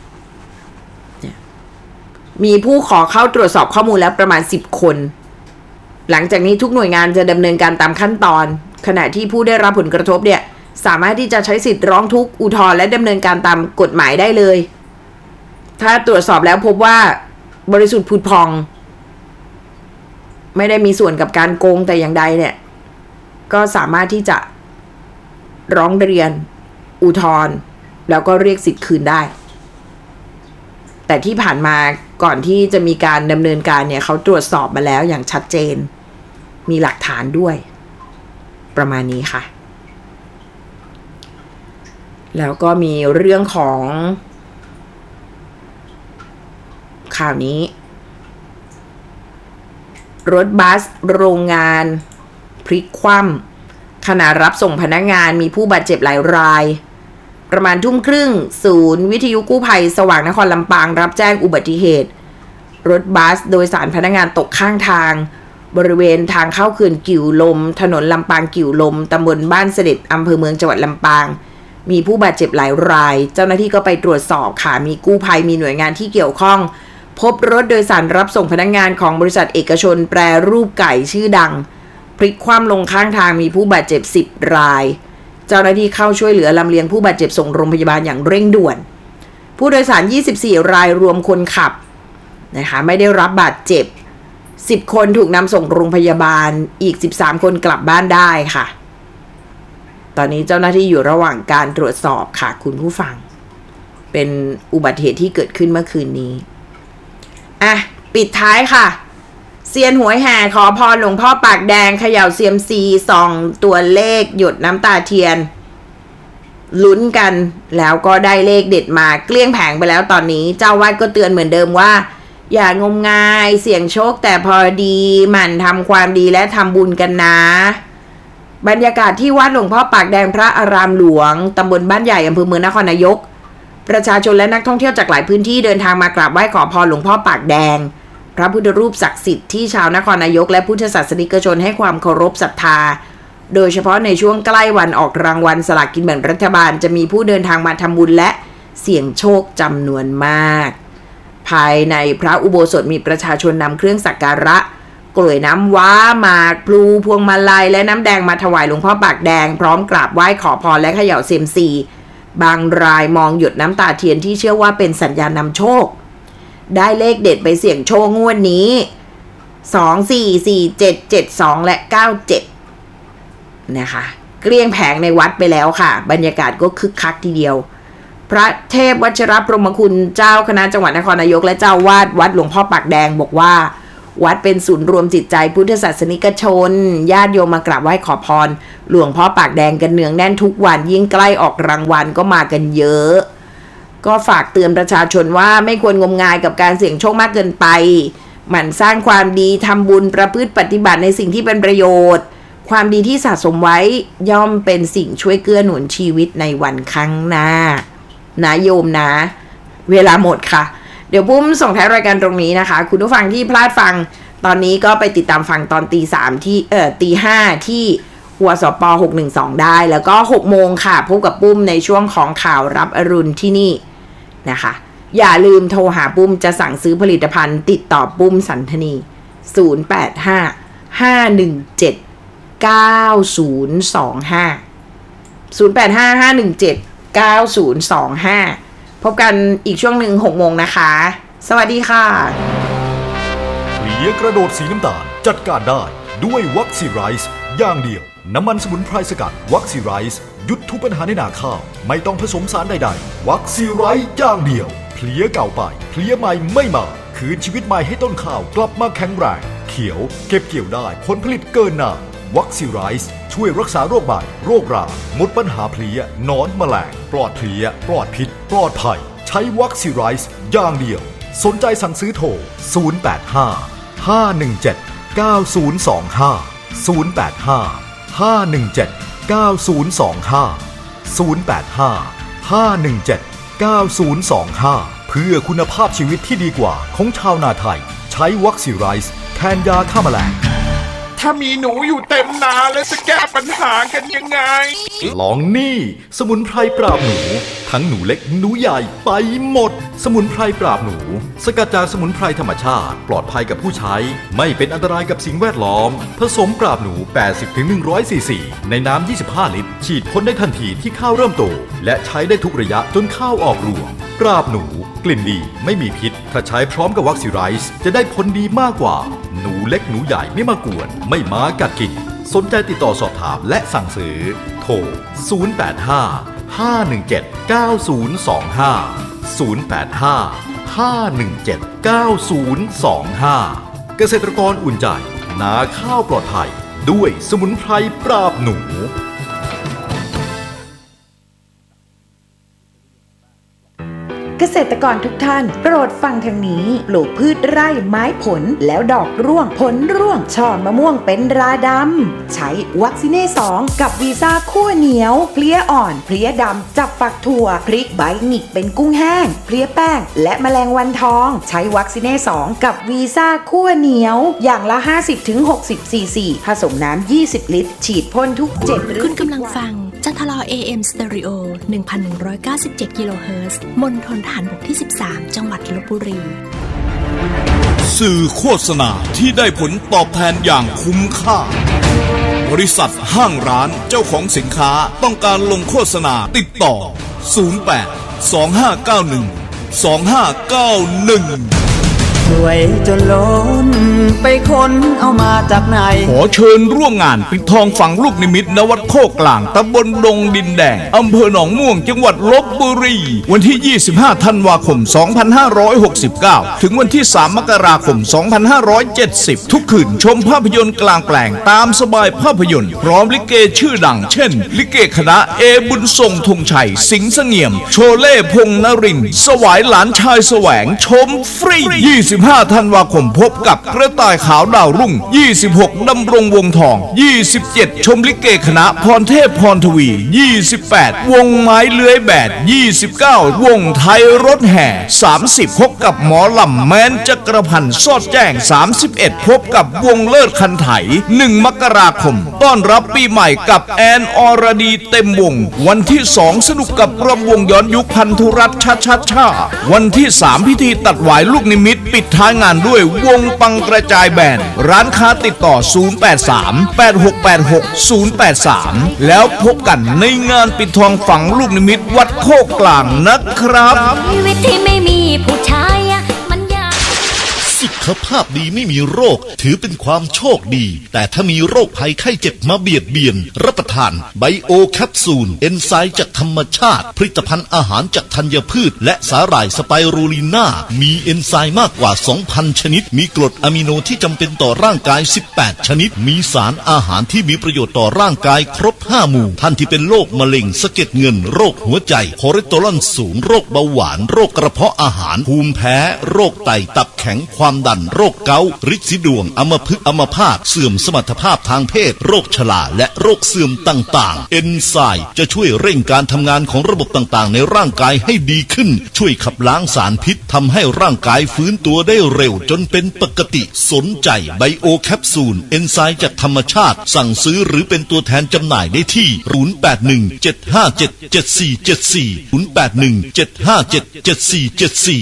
มีผู้ขอเข้าตรวจสอบข้อมูลแล้วประมาณสิบคนหลังจากนี้ทุกหน่วยงานจะดำเนินการตามขั้นตอนขณะที่ผู้ได้รับผลกระทบเนี่ยสามารถที่จะใช้สิทธิ์ร้องทุกข์อุทธรณ์และดำเนินการตามกฎหมายได้เลยถ้าตรวจสอบแล้วพบว่าบริสุทธิ์ผุดพองไม่ได้มีส่วนกับการโกงแต่อย่างใดเนี่ยก็สามารถที่จะร้องเรียนอุทธรณ์แล้วก็เรียกสิทธิ์คืนได้แต่ที่ผ่านมาก่อนที่จะมีการดำเนินการเนี่ยเขาตรวจสอบมาแล้วอย่างชัดเจนมีหลักฐานด้วยประมาณนี้ค่ะแล้วก็มีเรื่องของข่าวนี้รถบัสโรงงานพลิกคว่ำขณะรับส่งพนักงานมีผู้บาดเจ็บหลายรายประมาณทุ่มครึ่งศูนย์วิทยุกู้ภัยสว่างนครลำปางรับแจ้งอุบัติเหตุรถบัสโดยสารพนักงานตกข้างทางบริเวณทางเข้าเขื่อนกิ่วลมถนนลำปางกิ่วลมตำบลบ้านเสด็จอำเภอเมืองจังหวัดลำปางมีผู้บาดเจ็บหลายรายเจ้าหน้าที่ก็ไปตรวจสอบค่ะมีกู้ภัยมีหน่วยงานที่เกี่ยวข้องพบรถโดยสารรับส่งพนักงานของบริษัทเอกชนแปรรูปไก่ชื่อดังพลิกคว่ำลงข้างทางมีผู้บาดเจ็บสิบรายเจ้าหน้าที่เข้าช่วยเหลือลำเลียงผู้บาดเจ็บส่งโรงพยาบาลอย่างเร่งด่วนผู้โดยสารยี่สิบสี่รายรวมคนขับนะคะไม่ได้รับบาดเจ็บสิบคนถูกนำส่งโรงพยาบาลอีกสิบสามคนกลับบ้านได้ค่ะตอนนี้เจ้าหน้าที่อยู่ระหว่างการตรวจสอบค่ะคุณผู้ฟังเป็นอุบัติเหตุที่เกิดขึ้นเมื่อคืนนี้อ่ะปิดท้ายค่ะเซียนหวยแห่ขอพรหลวงพ่อปากแดงเขย่าเซียมซีส่องตัวเลขหยดน้ำตาเทียนลุ้นกันแล้วก็ได้เลขเด็ดมาเกลี้ยงแผงไปแล้วตอนนี้เจ้าวัดก็เตือนเหมือนเดิมว่าอย่างมงายเสี่ยงโชคแต่พอดีหมั่นทำความดีและทำบุญกันนะบรรยากาศที่วัดหลวงพ่อปากแดงพระอารามหลวงตำบลบ้านใหญ่อำเภอเมืองนครนายกประชาชนและนักท่องเที่ยวจากหลายพื้นที่เดินทางมากราบไหว้ขอพรหลวงพ่อปากแดงพระพุทธรูปศักดิ์สิทธิ์ที่ชาวนครนายกและพุทธศาสนิกชนให้ความเคารพศรัทธาโดยเฉพาะในช่วงใกล้วันออกรางวัลสลากกินแบ่งรัฐบาลจะมีผู้เดินทางมาทำบุญและเสี่ยงโชคจำนวนมากภายในพระอุโบสถมีประชาชนนำเครื่องสักการะกล้วยน้ำว้าหมากพลูพวงมาลัยและน้ำแดงมาถวายหลวงพ่อปากแดงพร้อมกราบไหว้ขอพรและเขย่าเซียมซีบางรายมองหยดน้ำตาเทียนที่เชื่อว่าเป็นสัญญาณนำโชคได้เลขเด็ดไปเสี่ยงโชคงวดนี้สอง สี่ สี่ เจ็ด เจ็ด สองและเก้า เจ็ดนะคะเกลี้ยงแผงในวัดไปแล้วค่ะบรรยากาศก็คึกคักทีเดียวพระเทพวชิรพรหมคุณเจ้าคณะจังหวัดนครนายกและเจ้าวาดวัดหลวงพ่อปากแดงบอกว่าวัดเป็นศูนย์รวมจิตใจพุทธศาสนิกชนญาติโยมมากราบไหว้ขอพรหลวงพ่อปากแดงกันเนืองแน่นทุกวันยิ่งใกล้ออกรางวัลก็มากันเยอะก็ฝากเตือนประชาชนว่าไม่ควรงมงายกับการเสี่ยงโชคมากเกินไปหมั่นสร้างความดีทำบุญประพฤติปฏิบัติในสิ่งที่เป็นประโยชน์ความดีที่สะสมไว้ย่อมเป็นสิ่งช่วยเกื้อหนุนชีวิตในวันข้างหน้านะโยมนะเวลาหมดค่ะเดี๋ยวปุ้มส่งท้ายรายการตรงนี้นะคะคุณผู้ฟังที่พลาดฟังตอนนี้ก็ไปติดตามฟังตอนตีสามที่เอ่อตีห้าที่หัวสปหกหนึ่งสองได้แล้วก็หกโมงค่ะพบกับปุ้มในช่วงของข่าวรับอรุณที่นี่นะคะอย่าลืมโทรหาปุ้มจะสั่งซื้อผลิตภัณฑ์ติดต่อปุ้มสันธนีศูนย์ แปด ห้า ห้า หนึ่ง เจ็ด เก้า ศูนย์ สอง ห้า ศูนย์ แปด ห้า ห้า หนึ่ง เจ็ด เก้า ศูนย์ สอง ห้าพบกันอีกช่วงหนึ่งหกโมงนะคะสวัสดีค่ะเพลียกระโดดสีน้ำตาลจัดการได้ด้วยวัคซีไรส์อย่างเดียวน้ำมันสมุนไพรสกัดวัคซีไรส์หยุดทุกปัญหาในนาข้าวไม่ต้องผสมสารใดๆวัคซีไรส์อย่างเดียวเพลียเก่าไปเพลียใหม่ไม่มาคืนชีวิตใหม่ให้ต้นข้าวกลับมาแข็งแรงเขียวเก็บเกี่ยวได้ผลผลิตเกินนานวัคซีไรส์ช่วยรักษาโรคใบโรคราหมดปัญหาเพลียนอนแมลงปลอดเพลียปลอดพิษปลอดภัยใช้วัคซีไรส์อย่างเดียวสนใจสั่งซื้อโทรศูนย์ แปด ห้า ห้า หนึ่ง เจ็ด เก้า ศูนย์ สอง ห้า ศูนย์ แปด ห้า ห้า หนึ่ง เจ็ด เก้า ศูนย์ สอง ห้า ศูนย์ แปด ห้า ห้า หนึ่ง เจ็ด เก้า ศูนย์ สอง ห้าเพื่อคุณภาพชีวิตที่ดีกว่าของชาวนาไทยใช้วัคซีไรส์แทนยาฆ่าแมลงถ้ามีหนูอยู่เต็มนาแล้วจะแก้ปัญหากันยังไงลองนี่สมุนไพรปราบหนูทั้งหนูเล็กหนูใหญ่ไปหมดสมุนไพรปราบหนูสกัดจากสมุนไพรธรรมชาติปลอดภัยกับผู้ใช้ไม่เป็นอันตรายกับสิ่งแวดล้อมผสมปราบหนู แปดสิบถึงหนึ่งร้อย ซีซีในน้ำยี่สิบห้าลิตรฉีดพ่นได้ทันทีที่ข้าวเริ่มโตและใช้ได้ทุกระยะจนข้าวออกรวงปราบหนูกลิ่นดีไม่มีพิษถ้าใช้พร้อมกับวัคซีไรส์จะได้ผลดีมากกว่าหนูเล็กหนูใหญ่ไม่มากวนไม่มากัดกินสนใจติดต่อสอบถามและสั่งซื้อโทรศูนย์ แปด ห้า ห้า หนึ่ง เจ็ด เก้า ศูนย์ สอง ห้า ศูนย์ แปด ห้าห้าหนึ่งเจ็ด เก้าศูนย์สองห้า เกษตรกรอุ่นใจนาข้าวปลอดภัยด้วยสมุนไพรปราบหนูเกษตรกรทุกท่านโปรดฟังทางนี้ปลูกพืชไร่ไม้ผลแล้วดอกร่วงผลร่วงช่อมะม่วงเป็นราดำใช้วัคซีเน่สองกับวีซ่าคั่วเหนียวเพลี้ยอ่อนเพลี้ยดำจับฝักถั่วพริกใบหงิกเป็นกุ้งแห้งเพลี้ยแป้งและแมลงวันทองใช้วัคซีเน่สองกับวีซ่าคั่วเหนียวอย่างละ ห้าสิบถึงหกสิบ ซีซี ผสมน้ำยี่สิบลิตรฉีดพ่นทุกเจ็ดหรือคุณกำลังฟังจัทลอ เอ เอ็ม Stereo หนึ่งพันหนึ่งร้อยเก้าสิบเจ็ด กิโลเฮิรตซ์มณฑลทหารบกที่สิบสามจังหวัดลพบุรีสื่อโฆษณาที่ได้ผลตอบแทนอย่างคุ้มค่าบริษัทห้างร้านเจ้าของสินค้าต้องการลงโฆษณาติดต่อศูนย์ แปด สอง ห้า เก้า หนึ่ง สอง ห้า เก้า หนึ่งสวยจนล้นไปค้นเอามาจากไหนขอเชิญร่วมงานปิดทองฝังลูกนิมิตณวัดโคกลางตำบลดงดินแดงอำเภอหนองม่วงจังหวัดลพบุรีวันที่ยี่สิบห้าธันวาคมสองพันห้าร้อยหกสิบเก้าถึงวันที่สามมกราคมสองพันห้าร้อยเจ็ดสิบทุกคืนชมภาพยนตร์กลางแปลงตามสบายภาพยนตร์พร้อมลิเกชื่อดังเช่นลิเกคณะเอบุญทรงธงชัยสิงห์เสงี่ยมโชเล่พงษ์นรินทร์สวายหลานชายแสวงชมฟรียี่สิบห้าธันวาคมพบกับกระต่ายขาวดาวรุ่งยี่สิบหกดำรงวงทองยี่สิบเจ็ดชมลิเกคณะพรเทพพรทวียี่สิบแปดวงไม้เลื้อยแบดยี่สิบเก้าวงไทยรถแห่สามสิบพบกับหมอลำแม้นจักรพันธ์สอดแจ้งสามสิบเอ็ดพบกับวงเลิศคันไถหนึ่งมกราคมต้อนรับปีใหม่กับแอนอรดีเต็มวงวันที่สองสนุกกับรำวงย้อนยุคพันธุรัตน์ชัดชัดชาวันที่สามพิธีตัดหวายลูกนิมิตปิดท้ายงานด้วยวงปังกระจายแบนร้านค้าติดต่อศูนย์ แปด สาม แปด หก แปด หก ศูนย์ แปด สามแล้วพบกันในงานปิดทองฝังลูกนิมิตวัดโคกกลางนะครับชีวิตที่ไม่มีผู้ชายมันยากสุขภาพดีไม่มีโรคถือเป็นความโชคดีแต่ถ้ามีโรคภัยไข้เจ็บมาเบียดเบียนรับประทานไบโอแคปซูลเอนไซม์จากธรรมชาติผลิตภัณฑ์อาหารจากธัญพืชและสาหร่ายสไปรูลิน่ามีเอนไซม์มากกว่า สองพัน ชนิดมีกรดอะมิโนที่จำเป็นต่อร่างกายสิบแปดชนิดมีสารอาหารที่มีประโยชน์ต่อร่างกายครบห้าหมู่ท่านที่เป็นโรคมะเร็งสะเก็ดเงินโรคหัวใจคอเลสเตอรอลสูงโรคเบาหวานโรคกระเพาะอาหารภูมิแพ้โรคไตตับแข็งความดันโรคเกาต์ฤทธิ์สีดวงอัมพฤกษ์อัมพาตเสื่อมสมรรถภาพทางเพศโรคชราและโรคเสื่อมต่างๆเอนไซม์จะช่วยเร่งการทำงานของระบบต่างๆในร่างกายให้ดีขึ้นช่วยขับล้างสารพิษทำให้ร่างกายฟื้นตัวได้เร็วจนเป็นปกติสนใจไบโอแคปซูลเอนไซม์จากธรรมชาติสั่งซื้อหรือเป็นตัวแทนจำหน่ายได้ที่ศูนย์ แปด หนึ่ง เจ็ด ห้า เจ็ด เจ็ด สี่ เจ็ด สี่ ศูนย์ แปด หนึ่ง เจ็ด ห้า เจ็ด เจ็ด สี่ เจ็ด สี่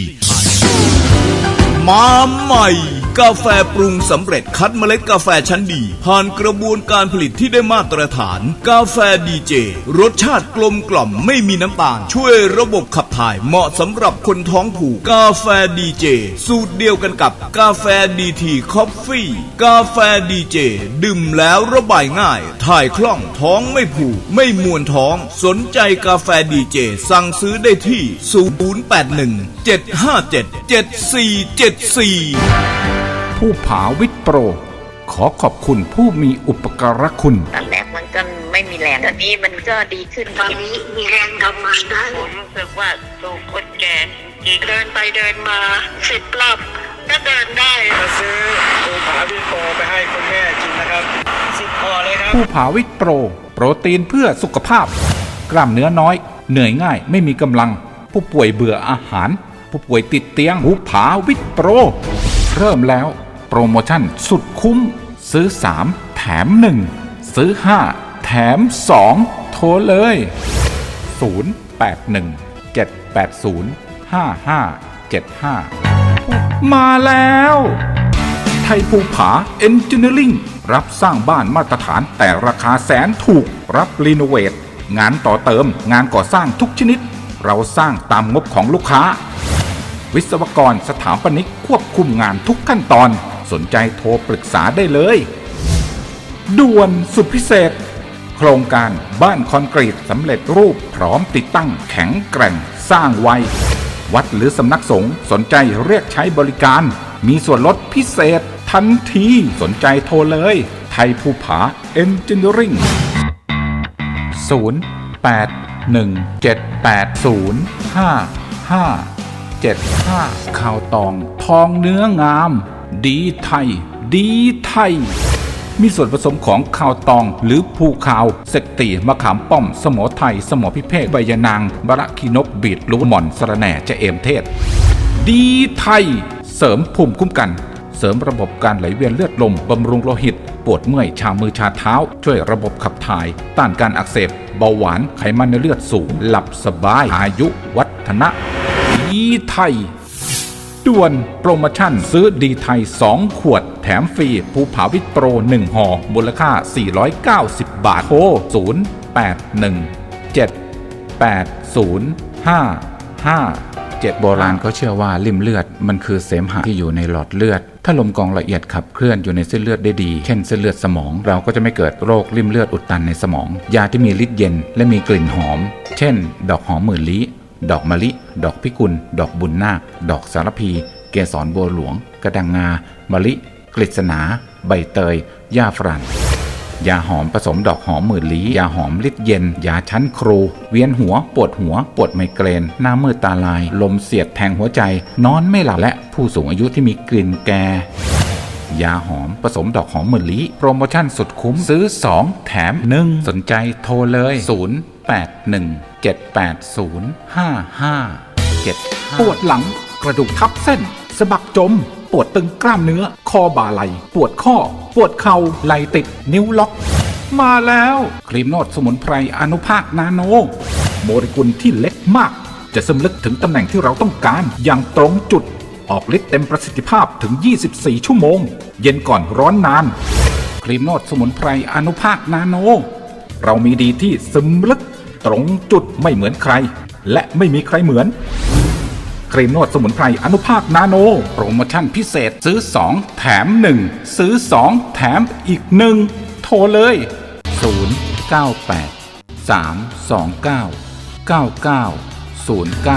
มาใหม่กาแฟปรุงสำเร็จคัดเมล็ดกาแฟชั้นดีผ่านกระบวนการผลิตที่ได้มาตรฐานกาแฟดีเจรสชาติกลมกล่อมไม่มีน้ำตาลช่วยระบบขับถ่ายเหมาะสำหรับคนท้องผูกกาแฟดีเจสูตรเดียวกันกับกาแฟดีทีคอฟฟี่กาแฟดีเจดื่มแล้วระบายง่ายถ่ายคล่องท้องไม่ผูกไม่มวนท้องสนใจกาแฟดีเจสั่งซื้อได้ที่ศูนย์ แปด หนึ่ง เจ็ด ห้า เจ็ด เจ็ด สี่ เจ็ด สี่ผู้ผาวิทย์โปรขอขอบคุณผู้มีอุปการะคุณตอนแรกมันก็ไม่มีแรงตอนนี้มันก็ดีขึ้นตอนนี้มีแรงทำงานได้ผมรู้สึกว่าตัวคนแก่เดินไปเดินมาสิบรอบก็เดินได้มาซื้อผู้ผาวิทย์โปรไปให้คุณแม่กินนะครับสิบพอเลยครับผู้ผาวิทย์โปรโปรตีนเพื่อสุขภาพกล้ามเนื้อน้อยเหนื่อยง่ายไม่มีกำลังผู้ป่วยเบื่ออาหารผู้ป่วยติดเตียงผู้ผาวิทย์โปรเริ่มแล้วโปรโมชั่นสุดคุ้มซื้อสามแถมหนึ่งซื้อห้าแถมสองโทรเลยศูนย์ แปด หนึ่ง เจ็ด แปด ศูนย์ ห้า ห้า เจ็ด ห้ามาแล้วไทยภูผาเอนจิเนียริ่งรับสร้างบ้านมาตรฐานแต่ราคาแสนถูกรับรีโนเวทงานต่อเติมงานก่อสร้างทุกชนิดเราสร้างตามงบของลูกค้าวิศวกรสถาปนิกควบคุมงานทุกขั้นตอนสนใจโทรปรึกษาได้เลยด่วนสุดพิเศษโครงการบ้านคอนกรีตสำเร็จรูปพร้อมติดตั้งแข็งแกร่งสร้างไววัดหรือสำนักสงฆ์สนใจเรียกใช้บริการมีส่วนลดพิเศษทันทีสนใจโทรเลยไทยภูผาเอนจิเนียริ่งศูนย์ แปด หนึ่ง เจ็ด แปด ศูนย์ ห้า ห้า เจ็ด ห้าข้าวตองทองเนื้องามดีไทยดีไทยมีส่วนผสมของข้าวตองหรือภูขาวเสกตีมะขามป้อมสมอไทยสมอพิเภกใบยะนางบะระคีนกบีดลูกหม่อนสะระแหน่จะเอมเทศดีไทยเสริมภูมิคุ้มกันเสริมระบบการไหลเวียนเลือดลมบำรุงโลหิตปวดเมื่อยชามือชาเท้าช่วยระบบขับถ่ายต้านการอักเสบเบาหวานไขมันในเลือดสูงหลับสบายอายุวัฒนะดีไทยด่วนโปรโมชั่นซื้อดีไทยสองขวดแถมฟรีภูผาวิตโปรหนึ่งห่อมูลค่าสี่ร้อยเก้าสิบบาทโทรศูนย์ แปด หนึ่ง เจ็ด แปด ศูนย์ ห้า ห้า เจ็ดโบราณเขาเชื่อว่าลิ่มเลือดมันคือเสมหะที่อยู่ในหลอดเลือดถ้าลมกรองละเอียดขับเคลื่อนอยู่ในเส้นเลือดได้ดีเช่นเส้นเลือดสมองเราก็จะไม่เกิดโรคลิ่มเลือดอุดตันในสมองยาที่มีฤทธิ์เย็นและมีกลิ่นหอมเช่นดอกหอมหมื่นลี้ดอกมะลิดอกพิกุลดอกบุญนาคดอกสารพีเกสรบัวหลวงกระดังงามะลิกฤษณาใบเตยหญ้าฝรั่งยาหอมผสมดอกหอมหมื่นลี้ยาหอมฤทธิ์เย็นยาชั้นครูเวียนหัวปวดหัวปวดไมเกรนหน้ามืดตาลายลมเสียดแทงหัวใจนอนไม่หลับและผู้สูงอายุที่มีกลิ่นแก่ยาหอมผสมดอกหอมหมื่นลี้โปรโมชั่นสุดคุ้มซื้อสองแถมหนึ่งสนใจโทรเลยศูนย์ แปด หนึ่ง เจ็ด แปด ศูนย์ ห้า ห้า เจ็ด ปวดหลังกระดูกทับเส้นสะบักจมปวดตึงกล้ามเนื้อคอบ่าไหล่ปวดข้อปวดเข่าไหล่ติดนิ้วล็อกมาแล้วครีมนวดสมุนไพรอนุภาคนาโนโมเลกุลที่เล็กมากจะซึมลึกถึงตำแหน่งที่เราต้องการอย่างตรงจุดออกฤทธิ์เต็มประสิทธิภาพถึงยี่สิบสี่ชั่วโมงเย็นก่อนร้อนนานครีมนวดสมุนไพรอนุภาคนาโนเรามีดีที่ซึมลึกตรงจุดไม่เหมือนใครและไม่มีใครเหมือนครีมนวดสมุนไพรอนุภาคนาโนโปรโมชั่นพิเศษซื้อสองแถมหนึ่งซื้อสองแถมอีกหนึ่งโทรเลยศูนย์ เก้า แปด สาม สอง เก้า เก้า เก้า ศูนย์ เก้า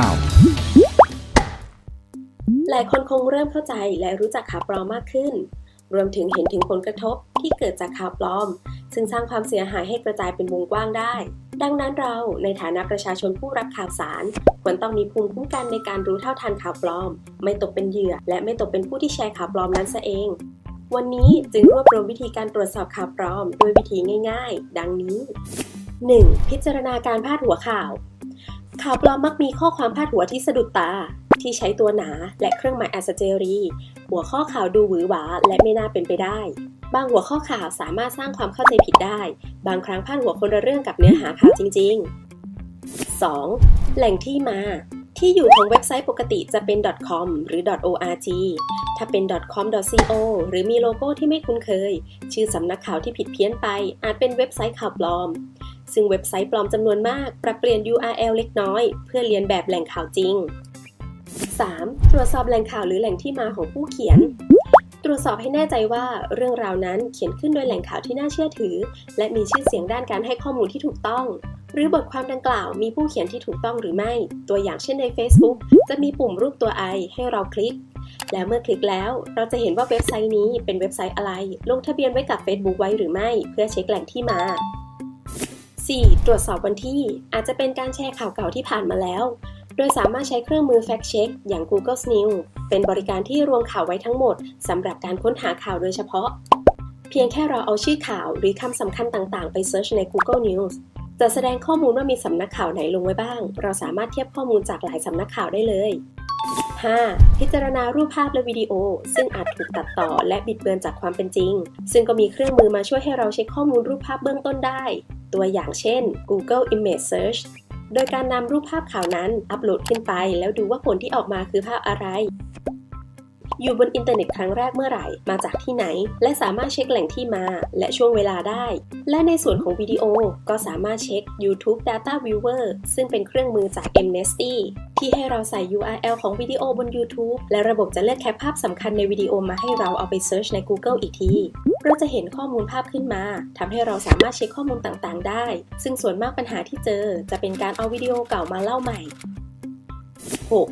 หลายคนคงเริ่มเข้าใจและรู้จักข่าวปลอมมากขึ้นรวมถึงเห็นถึงผลกระทบที่เกิดจากข่าวปลอมซึ่งสร้างความเสียหายให้กระจายเป็นวงกว้างได้ดังนั้นเราในฐานะประชาชนผู้รับข่าวสารควรต้องมีภูมิคุ้มกันในการรู้เท่าทันข่าวปลอมไม่ตกเป็นเหยื่อและไม่ตกเป็นผู้ที่แชร์ข่าวปลอมนั้นซะเองวันนี้จึงรวบรวมวิธีการตรวจสอบข่าวปลอมโดยวิธีง่ายๆดังนี้ หนึ่ง พิจารณาการพาดหัวข่าวข่าวปลอมมักมีข้อความพาดหัวที่สะดุดตาที่ใช้ตัวหนาและเครื่องหมายอัศเจรีหัวข้อข่าวดูหวือหวาและไม่น่าเป็นไปได้บางหัวข้อข่าวสามารถสร้างความเข้าใจผิดได้บางครั้งพาดหัวคนละเรื่องกับเนื้อหาข่าวจริงๆ สอง แหล่งที่มาที่อยู่ของเว็บไซต์ปกติจะเป็น .com หรือ .org ถ้าเป็น .com.co หรือมีโลโก้ที่ไม่คุ้นเคยชื่อสำนักข่าวที่ผิดเพี้ยนไปอาจเป็นเว็บไซต์ข่าวปลอมซึ่งเว็บไซต์ปลอมจำนวนมากปรับเปลี่ยน ยู อาร์ แอล เล็กน้อยเพื่อเลียนแบบแหล่งข่าวจริง สาม ตรวจสอบแหล่งข่าวหรือแหล่งที่มาของผู้เขียนตรวจสอบให้แน่ใจว่าเรื่องราวนั้นเขียนขึ้นโดยแหล่งข่าวที่น่าเชื่อถือและมีชื่อเสียงด้านการให้ข้อมูลที่ถูกต้องหรือบทความดังกล่าวมีผู้เขียนที่ถูกต้องหรือไม่ตัวอย่างเช่นใน Facebook จะมีปุ่มรูปตัว I ให้เราคลิกและเมื่อคลิกแล้วเราจะเห็นว่าเว็บไซต์นี้เป็นเว็บไซต์อะไรลงทะเบียนไว้กับ Facebook ไว้หรือไม่เพื่อเช็คแหล่งที่มา สี่ ตรวจสอบวันที่อาจจะเป็นการแชร์ข่าวเก่าที่ผ่านมาแล้วโดยสามารถใช้เครื่องมือ Fact Check อย่าง Google News เป็นบริการที่รวมข่าวไว้ทั้งหมดสำหรับการค้นหาข่าวโดยเฉพาะเพียงแค่เราเอาชื่อข่าวหรือคำสำคัญต่างๆไปเซิร์ชใน Google News จะแสดงข้อมูลว่ามีสำนักข่าวไหนลงไว้บ้างเราสามารถเทียบข้อมูลจากหลายสำนักข่าวได้เลย ห้า พิจารณารูปภาพและวิดีโอซึ่งอาจถูกตัดต่อและบิดเบือนจากความเป็นจริงซึ่งก็มีเครื่องมือมาช่วยให้เราเช็คข้อมูลรูปภาพเบื้องต้นได้ตัวอย่างเช่น Google Image Search โดยการนำรูปภาพข่าวนั้นอัปโหลดขึ้นไปแล้วดูว่าผลที่ออกมาคือภาพอะไรอยู่บนอินเทอร์เน็ตครั้งแรกเมื่อไหร่มาจากที่ไหนและสามารถเช็คแหล่งที่มาและช่วงเวลาได้และในส่วนของวิดีโอก็สามารถเช็ค YouTube Data Viewer ซึ่งเป็นเครื่องมือจาก Mnesty ที่ให้เราใส่ ยู อาร์ แอล ของวิดีโอบน YouTube และระบบจะเลือกแคปภาพสำคัญในวิดีโอมาให้เราเอาไปเซิร์ชใน Google อีกทีเราจะเห็นข้อมูลภาพขึ้นมาทำให้เราสามารถเช็คข้อมูลต่างๆได้ซึ่งส่วนมากปัญหาที่เจอจะเป็นการเอาวิดีโอเก่ามาเล่าใหม่ หก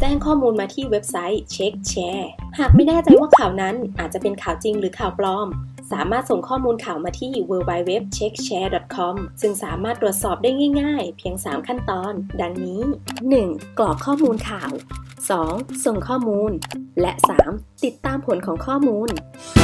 แจ้งข้อมูลมาที่เว็บไซต์เช็คแชร์หากไม่แน่ใจว่าข่าวนั้นอาจจะเป็นข่าวจริงหรือข่าวปลอมสามารถส่งข้อมูลข่าวมาที่ ดับเบิลยู ดับเบิลยู ดับเบิลยู ดอท เช็คแชร์ ดอท คอม ซึ่งสามารถตรวจสอบได้ง่ายๆเพียงสามขั้นตอนดังนี้ หนึ่ง กรอกข้อมูลข่าว สอง ส่งข้อมูลและ สาม ติดตามผลของข้อมูล